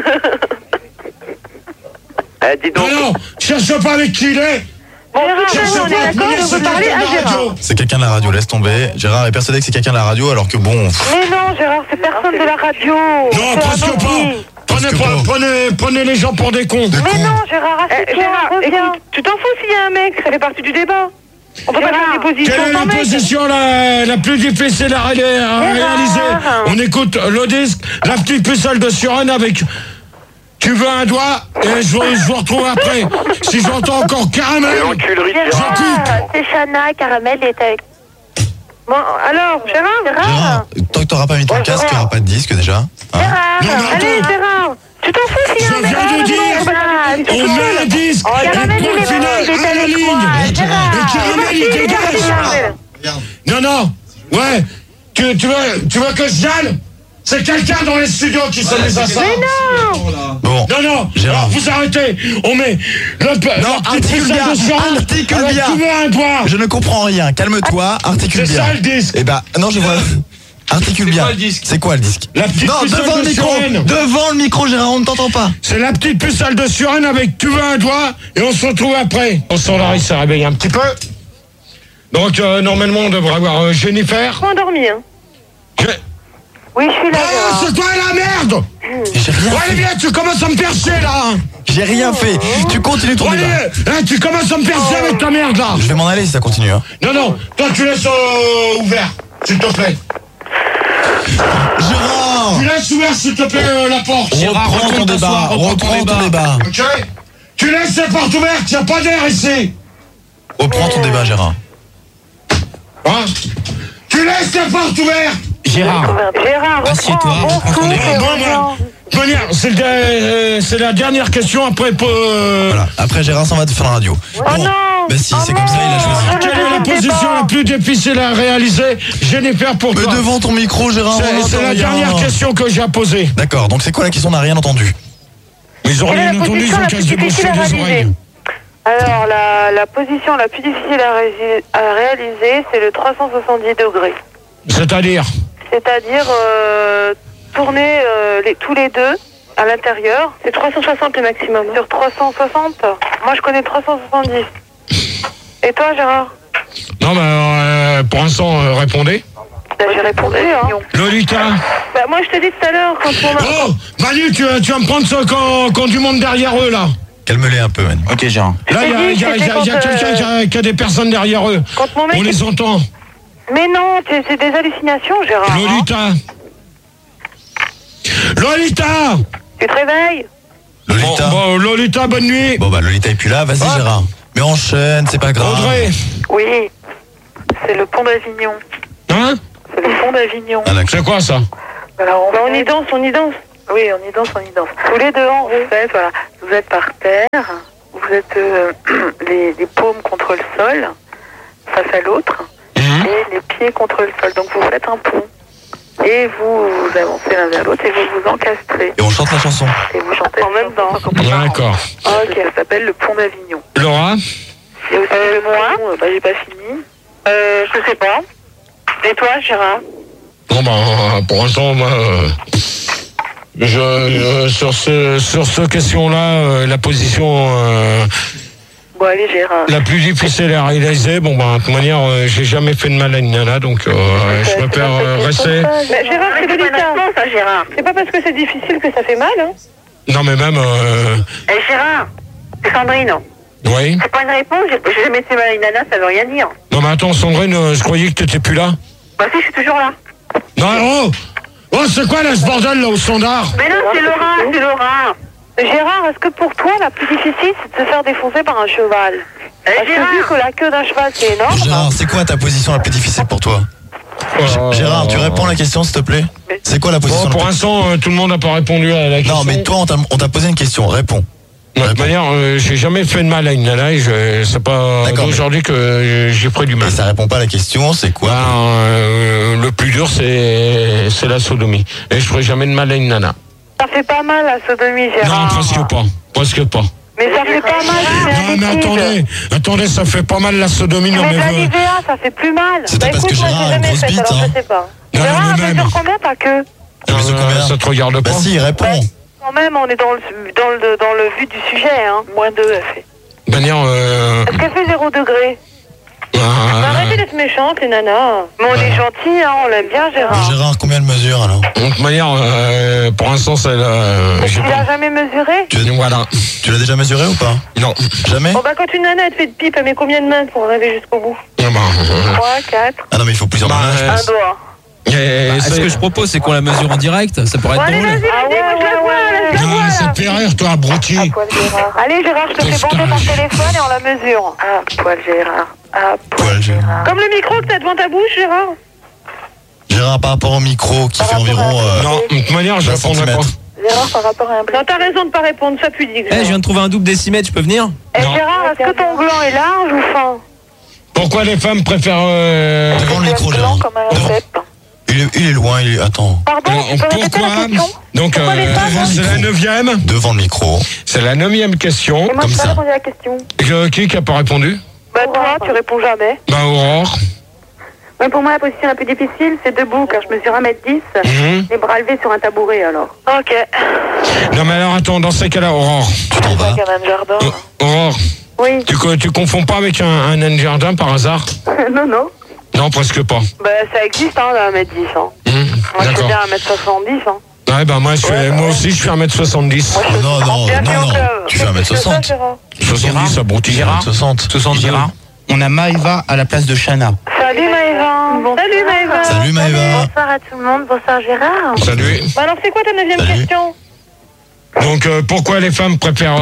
J: Dis donc.
A: Non, cherche pas avec qui il est.
B: Gérard, on est d'accord, on veut parler à Gérard.
D: C'est quelqu'un de la radio, laisse tomber. Gérard est persuadé que c'est quelqu'un de la radio, alors que bon...
B: Mais non, Gérard, c'est personne de la radio.
A: Non, presque pas. Prenez les gens pour des cons.
B: Mais non, Gérard, Gérard, reviens. Tu t'en fous s'il y a un mec, ça fait partie du débat. On peut pas faire des positions
A: Quelle est
B: sans
A: la
B: mec.
A: position la plus difficile à réaliser? On écoute le disque, la petite pucelle de Suren avec... Tu veux un doigt et je vous retrouve après. Si j'entends encore Caramel,
I: Gérard, c'est Chana, Caramel est avec...
B: Bon, alors, Gérard
D: Gérard, tant que t'auras pas mis ton casque, il n'y aura pas de disque déjà. Hein?
B: Gérard, allez, Gérard. Tu t'en fous s'il y a un mec.
A: Je viens de dire, on met le disque et point final à la ligne. Et Caramel, il dégage. Non, ouais. Tu veux que je gêne? C'est quelqu'un dans les studios qui s'est mis à ça.
B: Mais non.
D: Bon,
A: Non,
D: Gérard.
A: alors vous arrêtez. On met
D: Non, articule bien, articule bien.
A: Tu veux un doigt.
D: Je ne comprends rien, calme-toi, articule
A: C'est
D: bien.
A: ça le disque.
D: Eh ben, non, je vois... Articule bien. C'est quoi le disque?
A: La petite
D: Non,
A: pucelle
D: devant le
A: de
D: micro.
A: Suren.
D: Devant le micro, Gérard, on ne t'entend pas.
A: C'est la petite pucelle de Suren avec tu veux un doigt et on se retrouve après. On sent Larry se réveille un petit peu. Donc normalement on devrait avoir Jennifer.
B: Pas endormi, hein. Oui, je suis là,
A: Ah,
B: Gérard.
A: c'est toi la merde.
D: J'ai rien
A: Ouais,
D: fait.
A: bien, tu commences à me percer là.
D: J'ai rien fait. Tu continues ton débat.
A: Allez, tu commences à me percer avec ta merde là.
D: Je vais m'en aller si ça continue. Hein.
A: Non, toi tu laisses ouvert, s'il te plaît.
D: Gérard,
A: Tu laisses ouvert, s'il te plaît, la porte.
D: reprends ton débat. Reprends ton débat.
A: Ok. Tu laisses la porte ouverte, y a pas d'air ici.
D: Reprends ton débat, Gérard.
A: Hein? Tu laisses la porte ouverte.
G: Gérard,
B: Gérard,
G: assieds-toi, reprends ton débat.
A: C'est la dernière question après.
D: Voilà. Après, Gérard s'en va te faire la radio.
B: Oh
D: Bon,
B: non.
D: bah si, c'est comme ça, il a choisi.
A: Quelle est la position la plus difficile à réaliser? Jennifer pour
D: Mais
A: toi.
D: devant ton micro, Gérard, on
A: C'est
D: entend
A: la
D: rien.
A: dernière question que j'ai à poser.
D: D'accord, donc c'est quoi la question? On n'a rien entendu.
A: Ils ont
B: Quelle est
A: rien
B: la
A: entendu, ils
B: position
A: ont
B: la
A: cassé
B: plus
A: des
B: difficile à
A: des
B: réaliser?
A: oreilles.
B: Alors, la position la plus difficile à réaliser, c'est le 370 degrés.
A: C'est-à-dire?
B: C'est-à-dire tourner tous les deux à l'intérieur. C'est 360 le maximum. Sur 360, moi je connais 370. Et toi, Gérard?
A: Non, mais pour l'instant, répondez.
B: J'ai répondu, hein.
A: Lolita.
B: Bah, moi, je t'ai dit tout à l'heure, quand on a...
A: Oh, Manu, tu vas me prendre ça quand du monde derrière eux, là.
D: Calme-les un peu, Manu.
G: Ok, Gérard.
A: Là, il y a quelqu'un qui a des personnes derrière eux. On les entend.
B: Mais non, c'est des hallucinations, Gérard.
A: Lolita. Lolita.
B: Tu te réveilles?
D: Lolita.
A: Bon, Lolita, bonne nuit.
D: Bon, bah, Lolita est plus là. Vas-y, Gérard. Mais enchaîne, c'est pas grave.
A: Audrey.
B: Oui, c'est le pont d'Avignon.
A: Hein?
B: C'est le pont d'Avignon.
A: C'est quoi, ça?
B: Alors, on y danse. Oui, on y danse. Tous les deux en rond. Voilà. Vous êtes par terre, vous êtes les paumes contre le sol, face à l'autre, et les pieds contre le sol. Donc vous faites un pont. Et vous avancez l'un vers l'autre et vous vous encastrez.
D: Et on chante la chanson.
B: Et vous chantez en même temps.
A: D'accord.
B: Ok, ça s'appelle le pont d'Avignon.
A: Laura?
B: Et aussi le pont, j'ai pas fini. Je sais pas. Et toi, Gérard?
A: Bon, bah, pour l'instant, moi, sur ce question-là, la position
B: bon, allez, Gérard.
A: la plus difficile à réaliser, bon, bah, de toute manière, j'ai jamais fait de mal à une nana, donc je préfère rester.
B: Mais Gérard, c'est délicat. Gérard. C'est pas parce que c'est difficile que ça fait mal, hein?
A: Non, mais même.
B: Gérard, c'est Sandrine.
A: Oui.
B: C'est pas une réponse, j'ai jamais fait mal à une nana, ça veut rien dire.
A: Non, mais attends, Sandrine, je croyais que t'étais plus là.
B: Bah si, je suis toujours là.
A: Non, oh, c'est quoi là, ce bordel là au standard?
B: Mais non, c'est Laura. Gérard, est-ce que pour toi, la plus difficile, c'est de se faire défoncer par un cheval? Parce que vu que la queue d'un cheval, c'est énorme.
D: Gérard, c'est quoi ta position la plus difficile pour toi? Gérard, tu réponds à la question, s'il te plaît? C'est quoi la position
A: pour l'instant, tout le monde n'a pas répondu à la question.
D: Non, mais toi, on t'a posé une question, réponds.
A: De toute manière, j'ai jamais fait de mal à une nana et c'est pas aujourd'hui que j'ai pris du mal.
D: Et ça répond pas à la question, c'est quoi?
A: Le plus dur, c'est la sodomie. Et je ferai jamais de mal à une nana.
B: Ça fait pas mal la sodomie, Gérard.
A: Non, presque pas.
B: Mais ça fait pas mal.
A: Non, mais attendez, ça fait pas mal la sodomie.
B: Mais la Nivea, ça fait plus mal.
D: C'est parce que Gérard a une grosse bite, hein.
B: Je sais pas. Gérard, elle mesure combien ta queue?
A: Ça te regarde pas.
D: Bah si, réponds.
B: Quand même, on est dans le vu du sujet, hein. -2, elle fait.
A: De manière.
B: Est-ce qu'elle fait 0 degré? Arrêtez d'être méchante, les nanas. Mais on est gentils, hein, on l'aime bien, Gérard.
D: Gérard, combien elle mesure alors?
A: De toute manière, pour l'instant, c'est.
B: Tu l'as jamais mesuré?
A: Voilà.
D: Tu l'as déjà mesuré ou pas?
A: Non.
D: Jamais?
B: Bon, bah, quand une nana, elle te fait de pipe, elle met combien de mains pour arriver jusqu'au bout? 3, 4.
D: Ah non, mais il faut plusieurs mains.
B: Un doigt.
H: Ce que je propose, c'est qu'on la mesure en direct. Ça pourrait être drôle.
B: Allez, vas-y,
A: Non, ça te fait rire, toi, abruti.
B: Allez, Gérard, je te fais bander ton téléphone et on la mesure. Ah, poil Gérard. Comme le micro que t'as devant ta bouche, Gérard.
D: Gérard, par rapport au micro qui fait environ.
A: Non, de toute manière, je répondrai pas.
B: Gérard, par rapport à un. Non, t'as raison de pas répondre, ça pudique.
H: Je viens de trouver un double décimètre, je peux venir?
B: Gérard, est-ce que ton gland est large ou fin?
A: Pourquoi les femmes préfèrent.
D: Devant le micro, Gérard. Il est loin, attends.
B: Pardon,
A: pourquoi? Donc, c'est la 9e.
D: Devant le micro.
A: C'est la 9e question.
B: Et moi, je n'ai pas répondu à la question.
A: Qui n'a pas répondu?
B: Bah, toi, tu réponds jamais.
A: Bah, Aurore.
B: Ouais, pour moi, la position la plus difficile, c'est debout, car je mesure 1m10, les bras levés sur un tabouret, alors. Ok.
A: Non, mais alors, attends, dans ces cas-là, Aurore.
D: Tu t'en vas?
A: Aurore.
B: Oui.
A: Tu confonds pas avec un nain de jardin par hasard?
B: Non.
A: Non, presque pas.
B: Bah, ça existe, hein, 1m10, hein. Moi, je suis bien 1m70, hein.
A: Ouais, bah, moi aussi, je suis 1m70.
D: Non. Tu fais 1m60.
A: 70, abruti.
G: Gérard.
D: 60.
G: Gérard. On a Maëva à la place de Chana.
B: Salut Maëva.
D: Salut Maëva.
I: Bonsoir à tout le monde, bonsoir Gérard.
A: Salut.
B: Bah alors, c'est quoi ta 9e question?
A: Donc, pourquoi les femmes préfèrent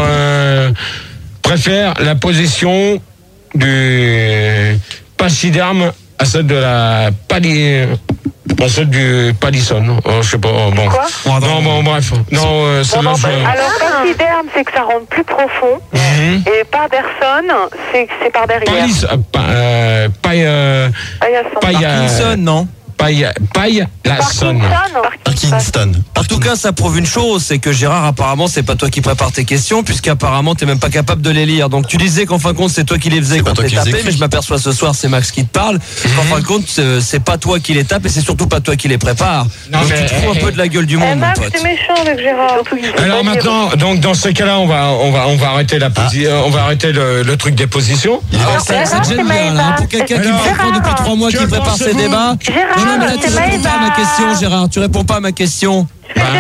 A: la position du pachyderme à celle de la celle du palisson. Je sais pas. Bon.
B: Quoi?
A: Non, bon, bref. Non, c'est là.
B: Alors, pachyderme, c'est que ça rentre plus profond. Et Parderson, c'est que c'est par derrière.
H: Parkinson, non?
D: Parkinson.
H: En tout cas, ça prouve une chose, c'est que Gérard, apparemment, c'est pas toi qui prépare tes questions, puisqu'apparemment, t'es même pas capable de les lire. Donc, tu disais qu'en fin de compte, c'est toi qui les faisais quand t'es tapé, mais je m'aperçois ce soir, c'est Max qui te parle. En fin de compte, c'est pas toi qui les tape et c'est surtout pas toi qui les prépare. Donc, tu te fous un peu de la gueule du monde, mon
B: Max,
H: pote.
B: c'est méchant avec Gérard.
A: Alors maintenant, donc dans ces cas-là, on va arrêter on va arrêter le truc des positions.
H: Ça te gêne bien, là. Pour quelqu'un qui me comprend depuis 3 mois, qui prépare ses débats. non, mais là, tu réponds pas à ma question, Gérard. Tu réponds pas à ma question.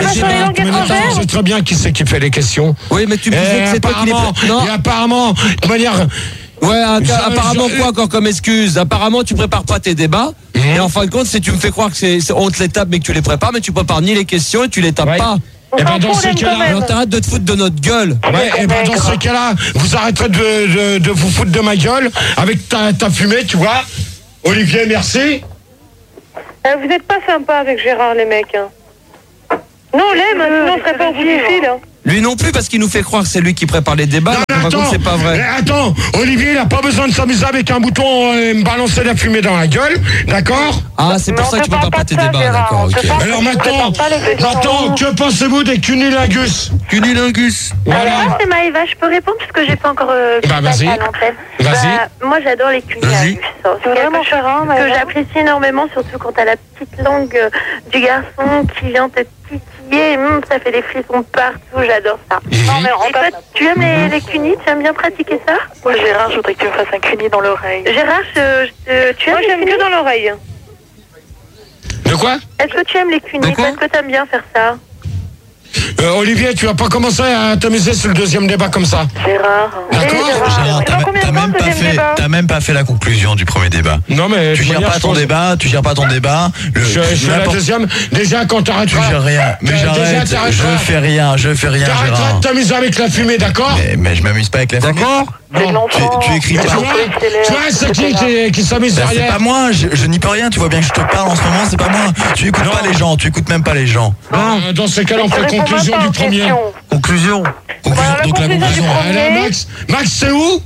A: C'est très bien qui c'est qui fait les questions.
H: Oui, mais tu me disais que c'est toi qui les
A: non. Et apparemment, de manière.
H: Ouais, apparemment quoi encore comme excuse? Apparemment tu prépares pas tes débats. Et en fin de compte, si tu me fais croire que on te les tape mais que tu les prépares, mais tu prépares ni les questions et tu les tapes pas.
A: Et ben dans ces cas-là,
H: alors t'arrêtes de te foutre de notre gueule.
A: Ouais, et ben dans ces cas-là, vous arrêterez de vous foutre de ma gueule avec ta fumée, tu vois. Olivier, merci.
B: Vous êtes pas sympa avec Gérard, les mecs. Non, sinon on serait pas au bout du fil.
H: Lui non plus, parce qu'il nous fait croire que c'est lui qui prépare les débats.
A: Non,
H: par contre, c'est pas vrai.
A: Attends, Olivier, il a pas besoin de s'amuser avec un bouton et me balancer la fumée dans la gueule, d'accord?
H: Ah, c'est pour ça que tu prépares pas tes débats, d'accord, ok.
A: Alors maintenant, que pensez-vous des cunilingus?
H: Cunilingus.
A: Voilà.
I: Moi, c'est Maëva, je peux répondre parce que j'ai pas encore
A: vas-y.
I: à l'antenne.
A: Vas-y.
I: Moi, j'adore les cunilingus. C'est vraiment que j'apprécie énormément, surtout quand t'as la petite langue du garçon qui vient te titiller. Ça fait des frissons partout, j'adore ça. Non, mais et toi, tu aimes les cunis? Tu aimes bien pratiquer ça?
K: Moi, Gérard, je voudrais que tu me fasses un cuni dans l'oreille.
I: Gérard, tu aimes
B: Moi, j'aime que dans l'oreille.
A: De quoi?
I: Est-ce que tu aimes les cunis? Est-ce que tu aimes bien faire ça?
A: Olivier, tu vas pas commencer à t'amuser sur le deuxième débat comme ça.
K: Gérard.
A: D'accord.
D: Gérard, t'as même pas fait la conclusion du premier débat.
A: Non mais
D: tu gères pas ton débat, je
A: fais la deuxième. Déjà quand t'arrêteras.
D: Tu gères rien. Mais j'arrête. Je fais rien,
A: T'arrêteras
D: Gérard.
A: de t'amuser avec la fumée, d'accord?
D: Mais je m'amuse pas avec la fumée.
A: D'accord.
D: Tu écris pas.
A: Tu vois, c'est qui s'amuse derrière.
D: C'est pas moi, je n'y peux rien. Tu vois bien que je te parle en ce moment, c'est pas moi. Tu écoutes pas les gens, tu écoutes même pas les gens.
A: Non, dans ces cas-là, on fait conclusion du premier.
D: Conclusion. Donc la conclusion.
A: Max, c'est où?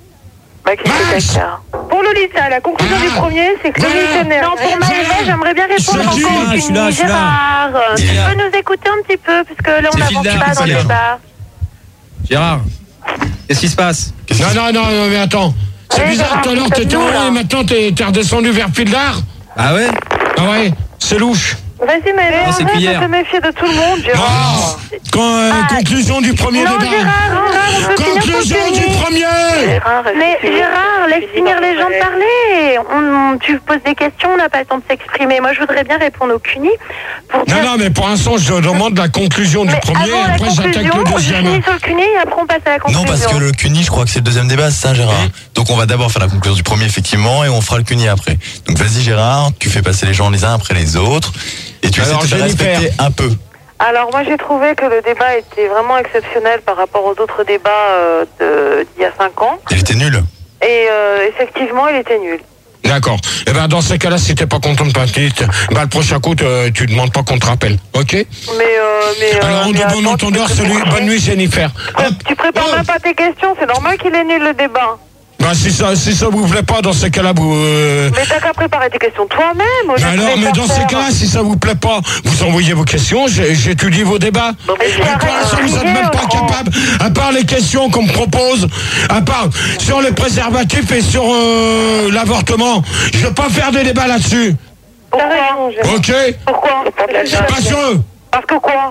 B: Max. Pour Lolita, la conclusion du premier, c'est que le missionnaire.
I: Non, pour Maëva, j'aimerais bien répondre encore aux cunis. Gérard, tu peux nous écouter un petit peu, puisque là, on n'avance pas dans le débat.
H: Gérard, qu'est-ce qui se passe?
A: Non, mais attends. C'est bizarre, tout à l'heure t'étais en haut et maintenant t'es redescendu vers Pildar.
H: Ah ouais?
A: Ah ouais, c'est louche.
B: Vas-y, mais
H: c'est cuillère.
B: faut se méfier de tout le monde, Gérard.
A: Conclusion du premier débat. Conclusion du premier.
I: Mais Gérard, laisse finir les gens de parler. Tu poses des questions, on n'a pas le temps de s'exprimer. Moi, je voudrais bien répondre au CUNY.
A: Non, mais pour l'instant, je demande la conclusion du premier et après j'attaque le deuxième.
I: Je finis sur le CUNY et après on passe à la conclusion.
D: Non, parce que le CUNY, je crois que c'est le deuxième débat, c'est ça, Gérard. Donc on va d'abord faire la conclusion du premier, effectivement, et on fera le CUNY après. Donc vas-y, Gérard, tu fais passer les gens les uns après les autres. Et tu essaies de te respecter un peu.
B: Alors moi j'ai trouvé que le débat était vraiment exceptionnel par rapport aux autres débats d'il y a 5 ans.
D: Il était nul.
B: Et effectivement il était nul.
A: D'accord. Et ben dans ces cas-là, si t'es pas content de petite, le prochain coup tu demandes pas qu'on te rappelle, ok?
B: Mais
A: alors on de bon entendeur, salut, bonne nuit Jennifer.
B: Tu prépares même pas tes questions, c'est normal qu'il est nul le débat.
A: Bah si ça vous plaît pas, dans ces cas-là vous.
B: Mais t'as qu'à préparer tes questions toi-même.
A: Alors, mais dans ces cas-là, si ça vous plaît pas, vous envoyez vos questions, j'étudie vos débats. Et pour l'instant, vous êtes même pas capable, à part les questions qu'on me propose, à part sur les préservatifs et sur l'avortement, je veux pas faire des débats là-dessus.
B: Pourquoi?
A: Ok.
B: Pourquoi?
A: Pas sûr.
B: Parce que quoi?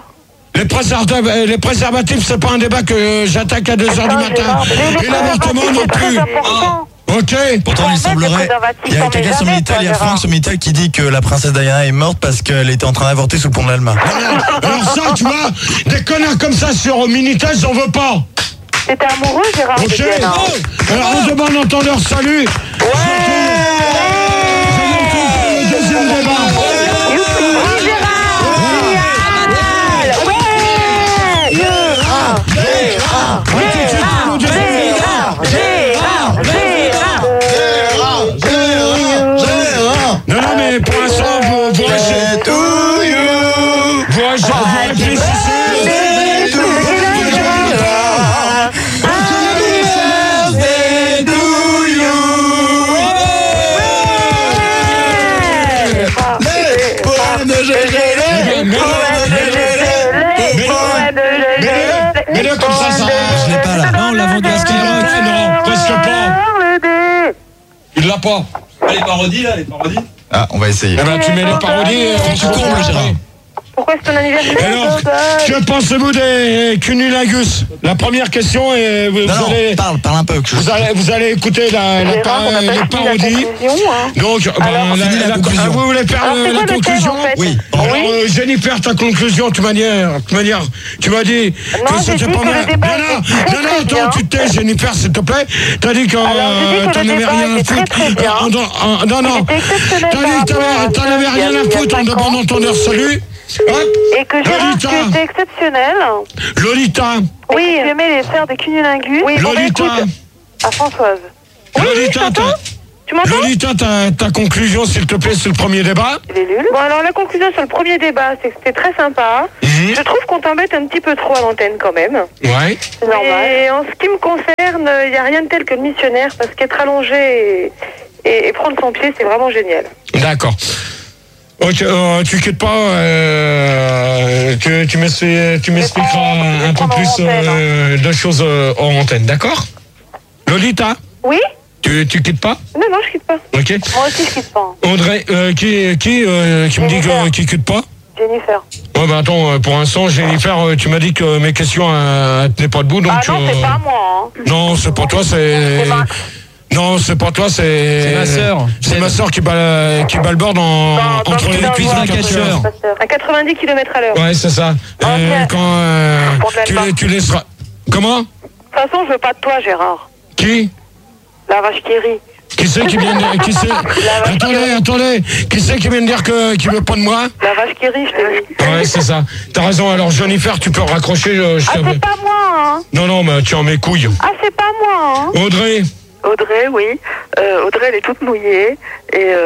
A: Les préservatifs, c'est pas un débat que j'attaque à 2h du matin. Et l'avortement non plus. Ok.
D: Pourtant, il semblerait. Il y a quelqu'un sur Minitel, il y a Franck sur Minitel qui dit que la princesse Diana est morte parce qu'elle était en train d'avorter sous le pont de l'Alma.
A: Alors ça, tu vois, des connards comme ça sur Minitel, j'en veux pas.
B: T'étais amoureux, Gérard?
A: Ok. Alors on demande entendeur, salut. Ouais. Le deuxième débat. Non, mais pour l'instant, vous réfléchissez. Mais comme ça,
D: je l'ai pas là.
H: Non, on l'a vendu à Skyrock.
A: Non, presque pas. Il l'a pas.
E: Les parodies là, les parodies.
D: Ah, on va essayer.
A: Eh ben, tu mets les parodies.
D: Tu combles, Gérard.
B: Pourquoi c'est ton anniversaire?
A: Alors, que pensez-vous des cunnilingus? La première question est...
D: Parle un peu.
A: Vous allez écouter les parodies. Donc, vous voulez faire la conclusion?
D: Oui.
A: Alors, Jennifer, ta conclusion, tu m'as dit que c'était pas mal. Non, attends, tu te tais, Jennifer, s'il te plaît. T'as dit que t'en avais rien à foutre. Non. T'en avais rien à foutre en demandant ton heure salut.
B: Et que Gérard, tu étais exceptionnel.
A: Lolita.
B: Oui, tu aimais les faire des cunnilingus. Oui,
A: Lolita.
B: À Françoise.
A: Lolita,
B: tu m'entends?
A: Lolita, ta conclusion, s'il te plaît, sur le premier débat.
B: Bon, alors la conclusion sur le premier débat, c'est que c'était très sympa. Je trouve qu'on t'embête un petit peu trop à l'antenne quand même.
A: Ouais.
B: C'est normal. Et en ce qui me concerne, il n'y a rien de tel que le missionnaire, parce qu'être allongé et prendre son pied, c'est vraiment génial.
A: D'accord. Ok, tu quittes pas, tu m'expliqueras un peu plus de choses hors antenne, d'accord? Lolita?
B: Oui?
A: Tu quittes pas?
B: Non, je quitte pas.
A: Ok.
B: Moi aussi, je quitte pas.
A: Audrey, qui me dit qu'il quitte pas?
B: Jennifer.
A: Ouais, bah attends, pour l'instant, Jennifer, tu m'as dit que mes questions tenaient pas debout, donc...
B: Ah non, c'est pas moi.
A: Non, c'est pour toi, c'est... Non, c'est pas toi, c'est
H: ma sœur.
A: C'est ma sœur qui bat le bord entre les cuisses d'un catcheur.
B: À 90 km/h.
A: Ouais, c'est ça. Quand tu laisseras... Comment?
B: De toute façon, je veux pas de toi, Gérard.
A: Qui?
B: La vache qui rit.
A: Qui c'est qui vient de dire... Attendez. Qui c'est qui vient de dire qu'il veut pas de moi?
B: La vache qui rit, je t'ai dit.
A: Ouais, c'est ça. T'as raison. Alors, Jennifer, tu peux raccrocher.
B: C'est pas moi, hein.
A: Non, mais tu en mes couilles.
B: Ah, c'est pas moi, hein.
A: Audrey,
K: oui. Audrey, elle est toute mouillée. Et
B: tu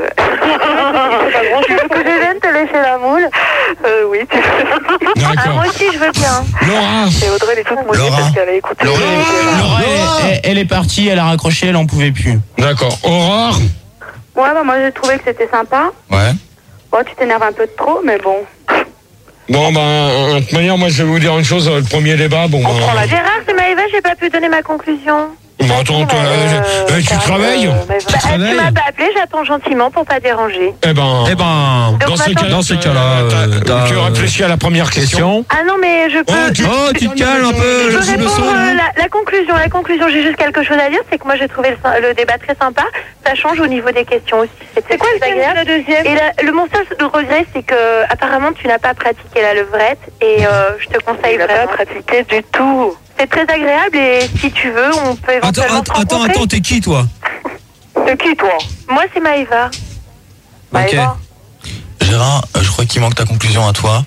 B: veux que je vienne te laisser la moule?
K: Oui, tu veux.
A: D'accord.
B: Moi aussi, je veux bien.
A: Laura.
K: Et Audrey, elle est toute mouillée parce qu'elle a écouté.
G: Laura, elle est partie, elle a raccroché, elle en pouvait plus.
A: D'accord. Aurore.
I: Ouais, bah moi j'ai trouvé que c'était sympa.
D: Ouais.
I: Bon, tu t'énerves un peu de trop, mais bon.
A: Bon, de toute manière, moi, je vais vous dire une chose. Le premier débat,
I: Gérard, c'est Maëva, j'ai pas pu donner ma conclusion.
A: Attends, tu travailles?
I: Tu m'as pas appelé, j'attends gentiment pour pas déranger.
A: Dans ce cas-là, tu réfléchis à la première question.
I: Ah non, mais je peux...
H: tu te calmes un peu.
I: Je peux répondre la conclusion, j'ai juste quelque chose à dire, c'est que moi j'ai trouvé le débat très sympa. Ça change au niveau des questions aussi.
B: C'est quoi le deuxième, la deuxième?
I: Et mon seul regret, c'est que apparemment tu n'as pas pratiqué la levrette et je te conseille vraiment.
K: Pas pratiqué du tout.
I: C'est très agréable et si tu veux, on peut éventuellement se rencontrer.
H: Attends, t'es qui toi?
B: C'est qui, toi?
I: Moi, c'est Maëva.
B: Maëva.
D: Gérard, je crois qu'il manque ta conclusion à toi.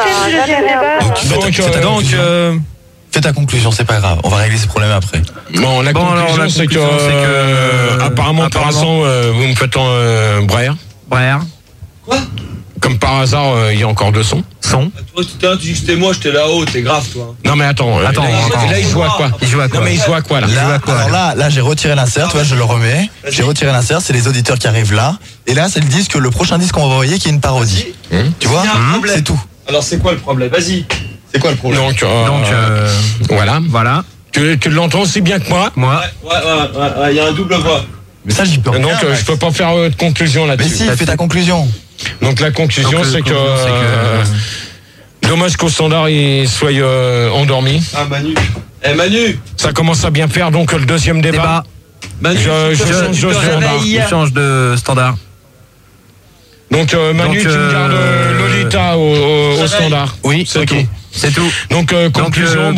A: Donc,
D: fais ta conclusion, c'est pas grave. On va régler ces problèmes après.
A: Bon, la conclusion, c'est que apparemment, pour l'instant, vous me faites Brère.
H: Quoi?
A: Comme par hasard, il y a encore deux sons.
E: Toi, tu dis que c'était moi, j'étais là-haut, t'es grave, toi.
A: Non, mais attends. Là, il joue à quoi? Non, mais il joue à quoi, là?
D: Là, j'ai retiré l'insert, tu vois, je le remets. J'ai retiré l'insert, c'est les auditeurs qui arrivent là. Et là, c'est le disque, le prochain disque qu'on va envoyer qui est une parodie. Tu vois? C'est tout.
E: Alors, c'est quoi le problème? Vas-y.
D: C'est quoi le problème?
A: Donc, voilà. Tu l'entends aussi bien que moi?
E: Ouais, il y a un double voix.
D: Mais ça, j'y peux rien.
A: Donc, je peux pas faire de conclusion là-dessus.
D: Mais si, fais ta conclusion.
A: Donc la conclusion, c'est que dommage qu'au standard il soit endormi.
E: Ah, Manu.
A: Ça commence à bien faire, donc le deuxième débat.
H: Manu, je change de standard.
A: Donc Manu, tu me gardes Lolita au standard.
H: Oui, c'est tout. C'est tout.
A: Donc conclusion,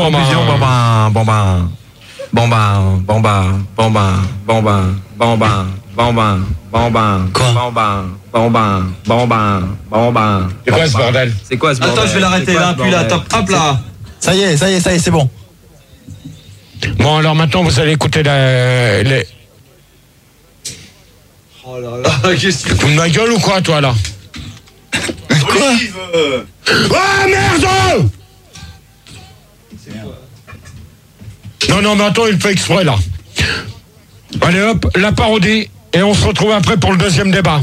A: C'est quoi ce bordel?
H: C'est quoi ce bordel?
E: Attends, je vais l'arrêter là, puis là, top, hop là.
D: Ça y est, c'est bon.
A: Bon, alors maintenant, vous allez écouter les...
E: Oh là là, qu'est-ce que tu
A: fous de ma gueule ou quoi, toi, là?
E: Quoi?
A: Ah, merde! Non, mais attends, il fait exprès, là. Allez, hop, la parodie, et on se retrouve après pour le deuxième débat.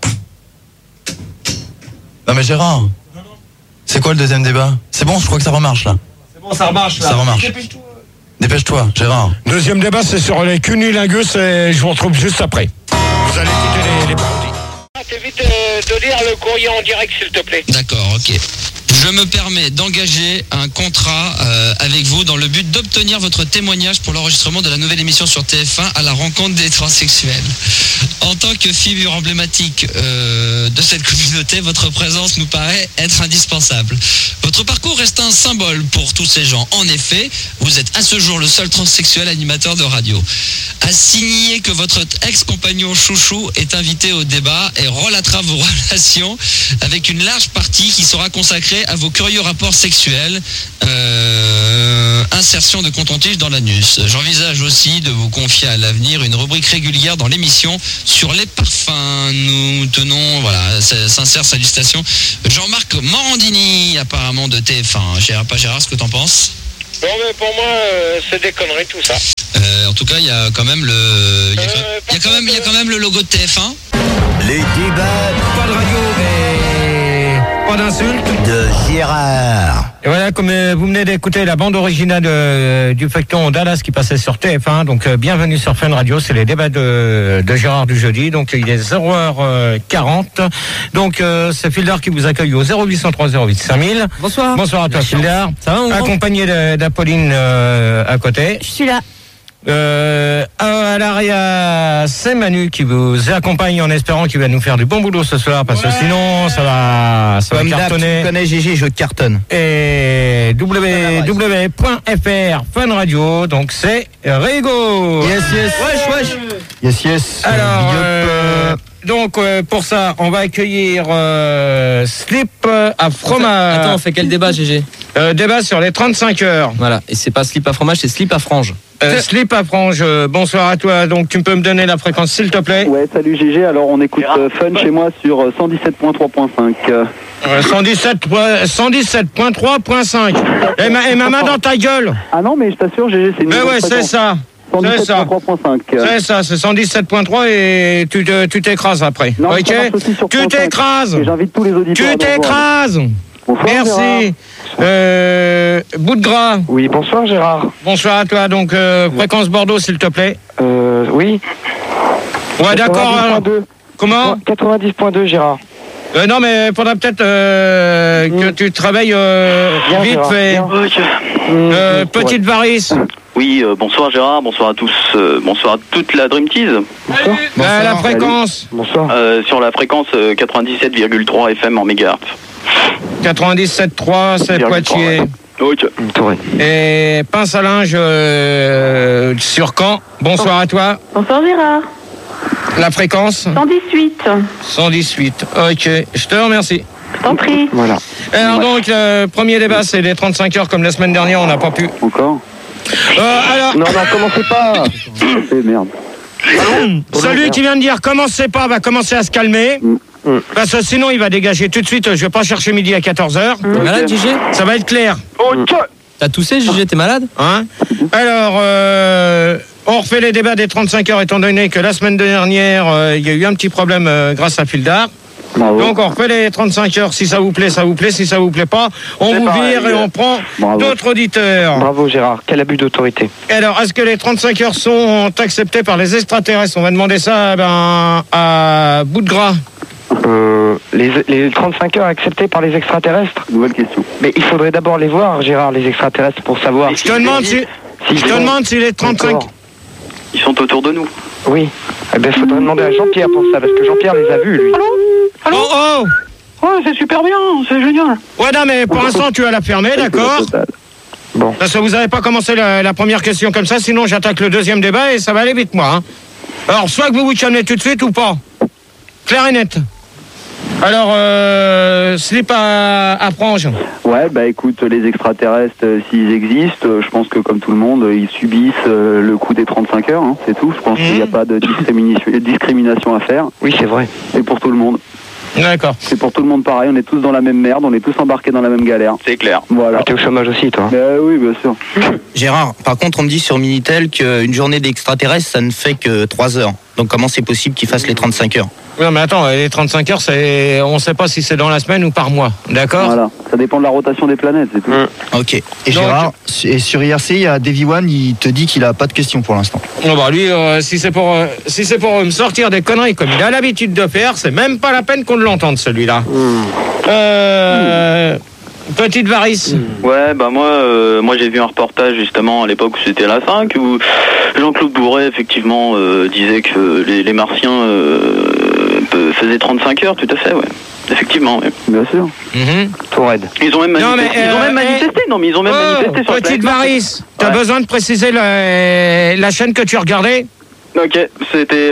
D: Non, mais Gérard, c'est quoi le deuxième débat? C'est bon, je crois que ça remarche, là.
E: C'est bon, ça remarche, là.
D: Ça remarche. Dépêche-toi, Gérard.
A: Deuxième débat, c'est sur les cunnilingus et je vous retrouve juste après. Vous allez écouter les parodies. T'évites de
L: de lire le courrier en direct, s'il te plaît.
M: D'accord, ok. Je me permets d'engager un contrat avec vous dans le but d'obtenir votre témoignage pour l'enregistrement de la nouvelle émission sur TF1 à la rencontre des transsexuels. En tant que figure emblématique de cette communauté, votre présence nous paraît être indispensable. Votre parcours reste un symbole pour tous ces gens. En effet, vous êtes à ce jour le seul transsexuel animateur de radio. À signer que votre ex-compagnon chouchou est invité au débat et relatera vos relations avec une large partie qui sera consacrée à vos curieux rapports sexuels, insertion de coton-tige dans l'anus. J'envisage aussi de vous confier à l'avenir une rubrique régulière dans l'émission sur les parfums. Nous tenons, voilà, sincère salutation. Jean-Marc Morandini, apparemment de TF1. Gérard, pas Gérard, ce que t'en penses?
L: Non, mais pour moi, c'est des conneries tout ça.
M: En tout cas, il y a quand même le, il y a quand même le logo de TF1.
N: Les débats,
A: pas de radio, mais pas d'insultes.
N: De Gérard.
A: Et voilà, comme vous venez d'écouter la bande originale du feuilleton Dallas qui passait sur TF1, donc bienvenue sur Fun Radio, c'est les débats de Gérard du jeudi, donc il est 0h40, donc c'est Fildar qui vous accueille au 0803 08 5000.
H: Bonsoir.
A: Bonsoir à toi Fildar.
H: Ça va,
A: accompagné d'Apolline à côté.
O: Je suis là.
A: À l'arrière, c'est Manu qui vous accompagne en espérant qu'il va nous faire du bon boulot ce soir parce que sinon ça va cartonner.
G: Tu connais Gégé, je cartonne.
A: Et www.fr Fun Radio, donc c'est Rigo.
G: Yes. Yes.
A: Alors, donc pour ça, on va accueillir Slip à fromage.
H: Attends, on fait quel débat, Gégé?
A: Débat sur les 35 heures.
H: Voilà, et c'est pas Slip à fromage, c'est Slip à frange.
A: Slip à frange, bonsoir à toi. Donc tu peux me donner la fréquence s'il te plaît?
P: Ouais, salut GG. Alors on écoute Fun chez moi sur 117.3.5.
A: 117.3.5. Et ma main dans ta gueule.
P: Ah non, mais je t'assure GG, c'est une
A: mais ouais, c'est ça.
P: 117.3.5.
A: C'est ça, c'est 117.3 et tu t'écrases après.
P: Non,
A: ok? Tu t'écrases.
P: J'invite tous les auditeurs.
A: Tu t'écrases.
P: Bonsoir,
A: merci. Bout de gras.
P: Oui, bonsoir Gérard.
A: Bonsoir à toi. Donc fréquence Bordeaux s'il te plaît.
P: Oui.
A: Ouais, d'accord.
P: 90.2.
A: Comment?
P: 90.2 Gérard.
A: Non mais faudra peut-être que tu travailles vite
P: Gérard,
A: fait. Petite varice.
P: Oui, bonsoir Gérard, bonsoir à tous, bonsoir à toute la Dream Tease.
A: Bonsoir. La fréquence.
P: Bonsoir. Sur la fréquence 97,3 FM en mégahertz.
A: 97.3, c'est Poitiers.
P: Ok.
A: Et pince à linge sur Caen. Bonsoir à toi.
O: Bonsoir Gérard.
A: La fréquence
O: 118.
A: 118. Ok, je te remercie.
O: Je t'en prie.
P: Voilà.
A: Alors donc, le premier débat, c'est les 35 heures comme la semaine dernière, on n'a pas pu.
P: Encore
A: alors...
P: Non, commencez pas. Merde.
A: Celui qui vient de dire commencez pas va commencer à se calmer. Parce que sinon il va dégager tout de suite. Je vais pas chercher midi à 14h.
H: T'es malade, Gégé?
A: Ça va être clair.
H: T'as toussé, Gégé? T'es malade?
A: Hein? Alors, on refait les débats des 35 heures étant donné que la semaine dernière, il y a eu un petit problème grâce à Fildar.
P: Bravo.
A: Donc on refait les 35 heures. Si ça vous plaît, ça vous plaît. Si ça vous plaît pas, on vous vire et on prend d'autres auditeurs.
P: Bravo Gérard, quel abus d'autorité.
A: Alors, est-ce que les 35 heures sont acceptées par les extraterrestres? On va demander ça à bout de gras.
P: Les 35 heures acceptées par les extraterrestres? Nouvelle question. Mais il faudrait d'abord les voir, Gérard, les extraterrestres, pour savoir.
A: Je te demande si les 35...
P: D'accord. Ils sont autour de nous. Oui. Eh bien, il faudrait demander à Jean-Pierre pour ça, parce que Jean-Pierre les a vus, lui.
A: Allô? Oh
P: Ouais, c'est super bien, c'est génial.
A: Ouais, non, mais pour l'instant, tu vas la fermer, d'accord?
P: Bon.
A: Parce que vous n'avez pas commencé la première question comme ça, sinon j'attaque le deuxième débat et ça va aller vite, moi. Hein. Alors, soit que vous vous calmez tout de suite ou pas. Clair et net. Alors, slip à frange.
P: Ouais, bah écoute, les extraterrestres, s'ils existent, je pense que comme tout le monde, ils subissent le coup des 35 heures, hein, c'est tout. Je pense qu'il n'y a pas de discrimination à faire. Oui, c'est vrai. C'est pour tout le monde.
A: D'accord.
P: C'est pour tout le monde pareil, on est tous dans la même merde, on est tous embarqués dans la même galère. C'est clair. Voilà. T'es au chômage aussi, toi? Oui, bien sûr.
G: Gérard, par contre, on me dit sur Minitel qu'une journée d'extraterrestre, ça ne fait que 3 heures. Donc comment c'est possible qu'ils fassent les 35 heures?
A: Non, mais attends, les 35 heures, on ne sait pas si c'est dans la semaine ou par mois, d'accord?
P: Voilà, ça dépend de la rotation des planètes, c'est tout.
G: Ok.
Q: Et Gérard, et sur IRC, il y a Davy One, il te dit qu'il n'a pas de questions pour l'instant.
A: Non, bah lui, si c'est pour me sortir des conneries comme il a l'habitude de faire, c'est même pas la peine qu'on l'entendre celui-là. Petite varice.
P: Ouais, bah moi j'ai vu un reportage justement à l'époque où c'était la 5 où Jean-Claude Bourret effectivement disait que les Martiens faisaient 35 heures, tout à fait, ouais. Effectivement, ouais. Bien sûr. Tout raide. Ils ont même manifesté. Ils ont même manifesté sur
A: Petite varice, t'as besoin de préciser la chaîne que tu regardais?
P: Ok, c'était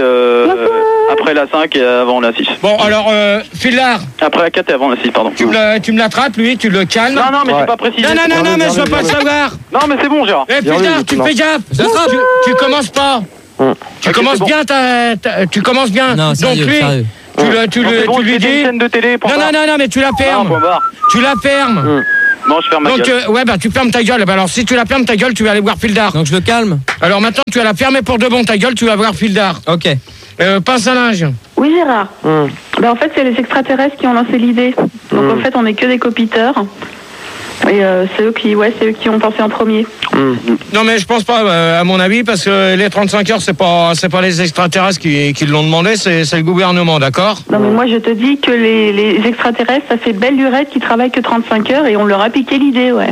P: après la 5 et avant la 6.
A: Bon, alors, Fildar.
P: Après la 4 et avant la 6, pardon.
A: Tu me l'attrapes, lui, tu le calmes.
P: Non, mais j'ai pas précisé.
A: Non, mais je veux pas le savoir.
P: Non, mais c'est bon, Gérard.
A: Fildar, tu fais gaffe. Tu commences pas. Tu commences bien, tu commences bien.
H: Non, sérieux,
A: donc lui,
H: sérieux.
A: tu lui dis.
P: Une chaîne de télé,
A: Non, mais tu la fermes. Tu la fermes.
P: Non, je ferme ma gueule.
A: Tu fermes ta gueule. Alors, si tu la fermes ta gueule, tu vas aller voir Fildar.
H: Donc, je le calme.
A: Alors, maintenant, tu vas la fermer pour de bon ta gueule, tu vas voir Fildar.
H: Ok.
A: Pince à linge.
K: Oui, Gérard. En fait, c'est les extraterrestres qui ont lancé l'idée. Donc, en fait, on n'est que des copiteurs. Et c'est eux qui ont pensé en premier.
A: Non, mais je pense pas, à mon avis, parce que les 35 heures, c'est pas les extraterrestres qui l'ont demandé, c'est le gouvernement, d'accord?
K: Non, mais moi, je te dis que les extraterrestres, ça fait belle lurette qui travaillent que 35 heures et on leur a piqué l'idée, ouais.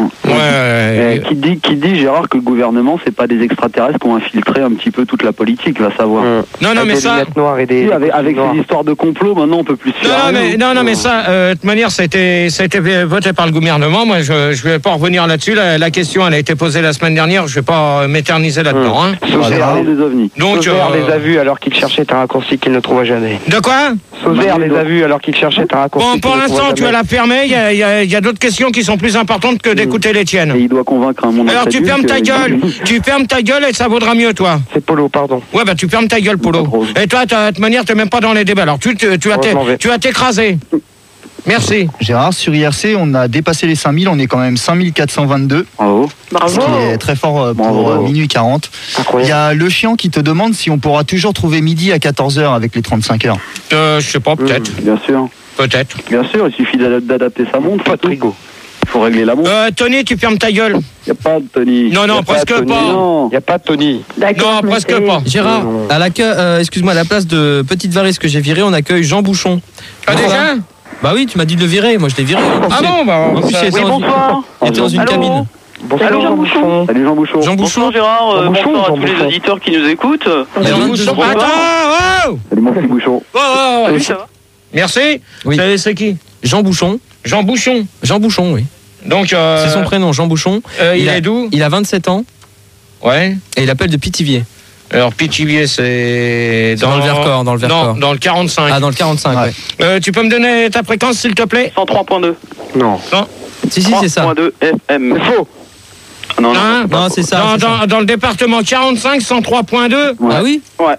P: Qui dit, Gérard, que le gouvernement, c'est pas des extraterrestres qui ont infiltré un petit peu toute la politique, va savoir.
A: Non, mais ça...
P: Avec ces histoires de complot, maintenant, on peut plus se faire.
A: Non, mais ça, de toute manière, ça a été voté par le gouvernement. Moi, je vais pas revenir là-dessus. La question, elle a été posée la semaine dernière. Je vais pas m'éterniser là-dedans.
P: Sauzère les ovnis.
O: Sauzère les a vus alors qu'il cherchait un raccourci qu'il ne trouva jamais.
A: De quoi?
O: Sauzère les a vus alors qu'il cherchait un raccourci.
A: Bon, pour l'instant, tu vas la fermer. Il y a d'autres questions qui sont plus importantes que d'écouter les tiennes.
P: Et il doit convaincre un monde.
A: Alors, tu fermes ta gueule. Tu fermes ta gueule et ça vaudra mieux, toi.
O: C'est Polo, pardon.
A: Ouais, tu fermes ta gueule, Polo. Et toi, de toute manière, t'es même pas dans les débats. Alors, tu vas t'écraser. Merci.
Q: Gérard, sur IRC, on a dépassé les 5000, on est quand même 5422.
P: Bravo.
Q: Ce qui est très fort pour minuit 40. Il y a le chiant qui te demande si on pourra toujours trouver midi à 14h avec les 35 heures.
A: Je sais pas, peut-être.
P: Bien sûr.
A: Peut-être.
P: Bien sûr, il suffit d'adapter sa montre. Pas de frigo. Il faut régler la montre.
A: Tony, tu fermes ta gueule.
P: Il n'y a pas de Tony.
A: Non, presque pas.
O: Il n'y a pas de Tony.
A: Non, presque pas.
H: Gérard, à la place de Petite Varice que j'ai viré, on accueille Jean Bouchon.
A: Ah, déjà?
H: Bah oui, tu m'as dit de le virer, moi je l'ai viré.
A: Ah bon,
H: en plus, il était dans une cabine.
O: Bonsoir Jean Bouchon.
P: Salut Jean Bouchon. Bonsoir Gérard, bonsoir à tous les auditeurs qui nous écoutent.
A: Jean Bouchon. Attends,
P: Salut mon petit Bouchon.
A: Salut, ça va? Merci.
H: Oui.
A: C'est qui?
H: Jean Bouchon.
A: Jean Bouchon.
H: Jean Bouchon, oui.
A: Donc,
H: c'est son prénom, Jean Bouchon.
A: Il est d'où?
H: Il a 27 ans.
A: Ouais.
H: Et il appelle de Pithiviers.
A: Alors, Pithiviers, c'est
H: dans le Vercors, dans le Vercors.
A: Non, dans le 45.
H: Ah, dans le 45, ouais.
A: Tu peux me donner ta fréquence, s'il te plaît?
P: 103.2.
O: Non.
H: Si, c'est ça.
P: 103.2 FM.
O: C'est faux.
P: Non,
H: c'est ça.
A: Dans le département 45, 103.2.
P: Ouais.
H: Ah oui?
P: Ouais.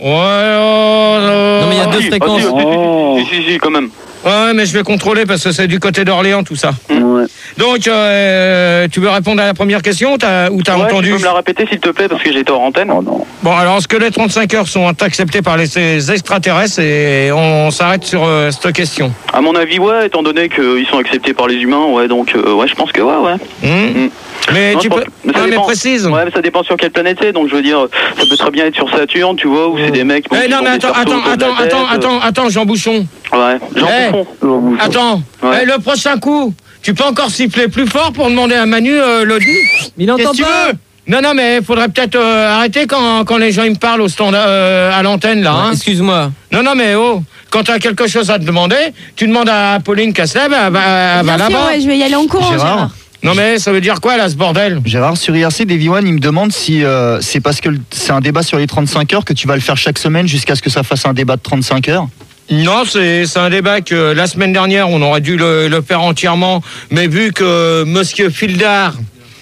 H: Non, mais il y a deux fréquences.
P: Si, quand même.
A: Ouais, mais je vais contrôler parce que c'est du côté d'Orléans, tout ça.
P: Ouais.
A: Donc, tu veux répondre à la première question ou t'as entendu?
P: Tu peux me la répéter, s'il te plaît, parce que j'étais hors antenne.
A: Non. Bon, alors, est-ce que les 35 heures sont acceptées par les extraterrestres et on s'arrête sur cette question?
P: À mon avis, ouais, étant donné qu'ils sont acceptés par les humains, ouais, donc, je pense que ouais.
A: Mais tu peux... mais précise.
P: Ouais, mais ça dépend sur quelle planète c'est, donc je veux dire, ça peut très bien être sur Saturne, tu vois, où c'est des mecs...
A: non, mais attends, Jean Bouchon.
P: Ouais, Jean Bouchon.
A: Attends, le prochain coup, tu peux encore siffler plus fort pour demander à Manu l'audit?
H: Il entend pas.
A: Non, mais il faudrait peut-être arrêter quand les gens ils me parlent au standard, à l'antenne, là.
H: Excuse-moi.
A: Non, mais quand tu as quelque chose à te demander, tu demandes à Pauline Casselet, elle va là-bas.
R: Ouais, je vais y aller en courant, Gérard.
A: Non mais ça veut dire quoi là ce bordel?
Q: Gérard, sur IRC, Davy One, il me demande si c'est parce que c'est un débat sur les 35 heures que tu vas le faire chaque semaine jusqu'à ce que ça fasse un débat de 35 heures.
A: Non, c'est un débat que la semaine dernière on aurait dû le faire entièrement, mais vu que Monsieur Fildar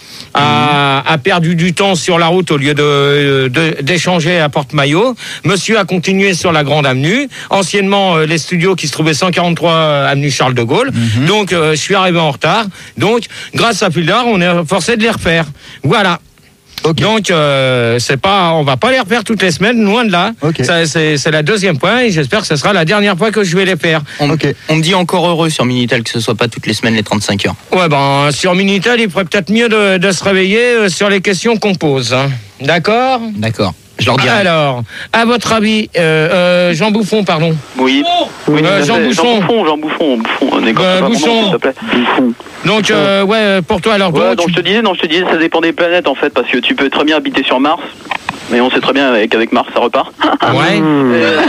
A: a perdu du temps sur la route au lieu d'échanger à Porte-Maillot. Monsieur a continué sur la Grande Avenue, anciennement les studios qui se trouvaient 143 avenue Charles de Gaulle. Donc je suis arrivé en retard. Donc grâce à Fildar, on est forcé de les refaire. Voilà. Okay. Donc on va pas les refaire toutes les semaines, loin de là. Okay. C'est la deuxième fois et j'espère que ce sera la dernière fois que je vais les faire.
S: On me dit encore heureux sur Minitel que ce soit pas toutes les semaines les 35 heures.
A: Ouais, sur Minitel, il ferait peut-être mieux de se réveiller sur les questions qu'on pose. Hein. D'accord?
S: D'accord. Je leur dirai.
R: Alors, à votre avis, Jean Bouffon, pardon.
J: Oui.
R: Jean Bouchon.
J: Jean Bouffon.
R: Bouchon. Donc, pour toi, alors.
J: Ouais, donc je te disais, ça dépend des planètes en fait, parce que tu peux très bien habiter sur Mars. Mais on sait très bien qu'avec Mars, ça repart.
R: Ouais. Non,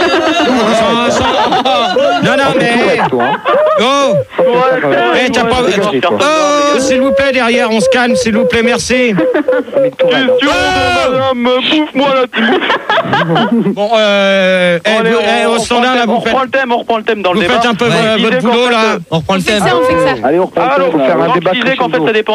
R: mais... Oh, s'il vous plaît, derrière, on se calme, s'il vous plaît, merci.
J: Madame, bouffe-moi la petite.
R: Bon, au standard, là,
J: on reprend le thème dans le débat.
R: Vous faites un peu votre boulot, là.
S: On reprend le thème.
O: On fait ça. Allez, on reprend le thème.
J: Faire un débat. Je disais qu'en fait,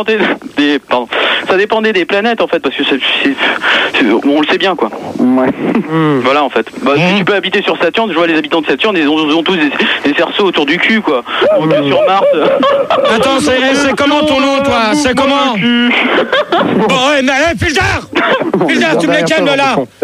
J: ça dépendait des planètes, en fait, parce que on le sait bien, quoi.
O: Ouais.
J: Voilà, en fait. Tu peux habiter sur Saturne, je vois les habitants de Saturne, ils ont tous des cerceaux autour du cul, quoi. Donc, sur Mars...
R: Attends, c'est comment ton nom, toi? C'est comment? Bon, Filzard, tu me les calmes, là.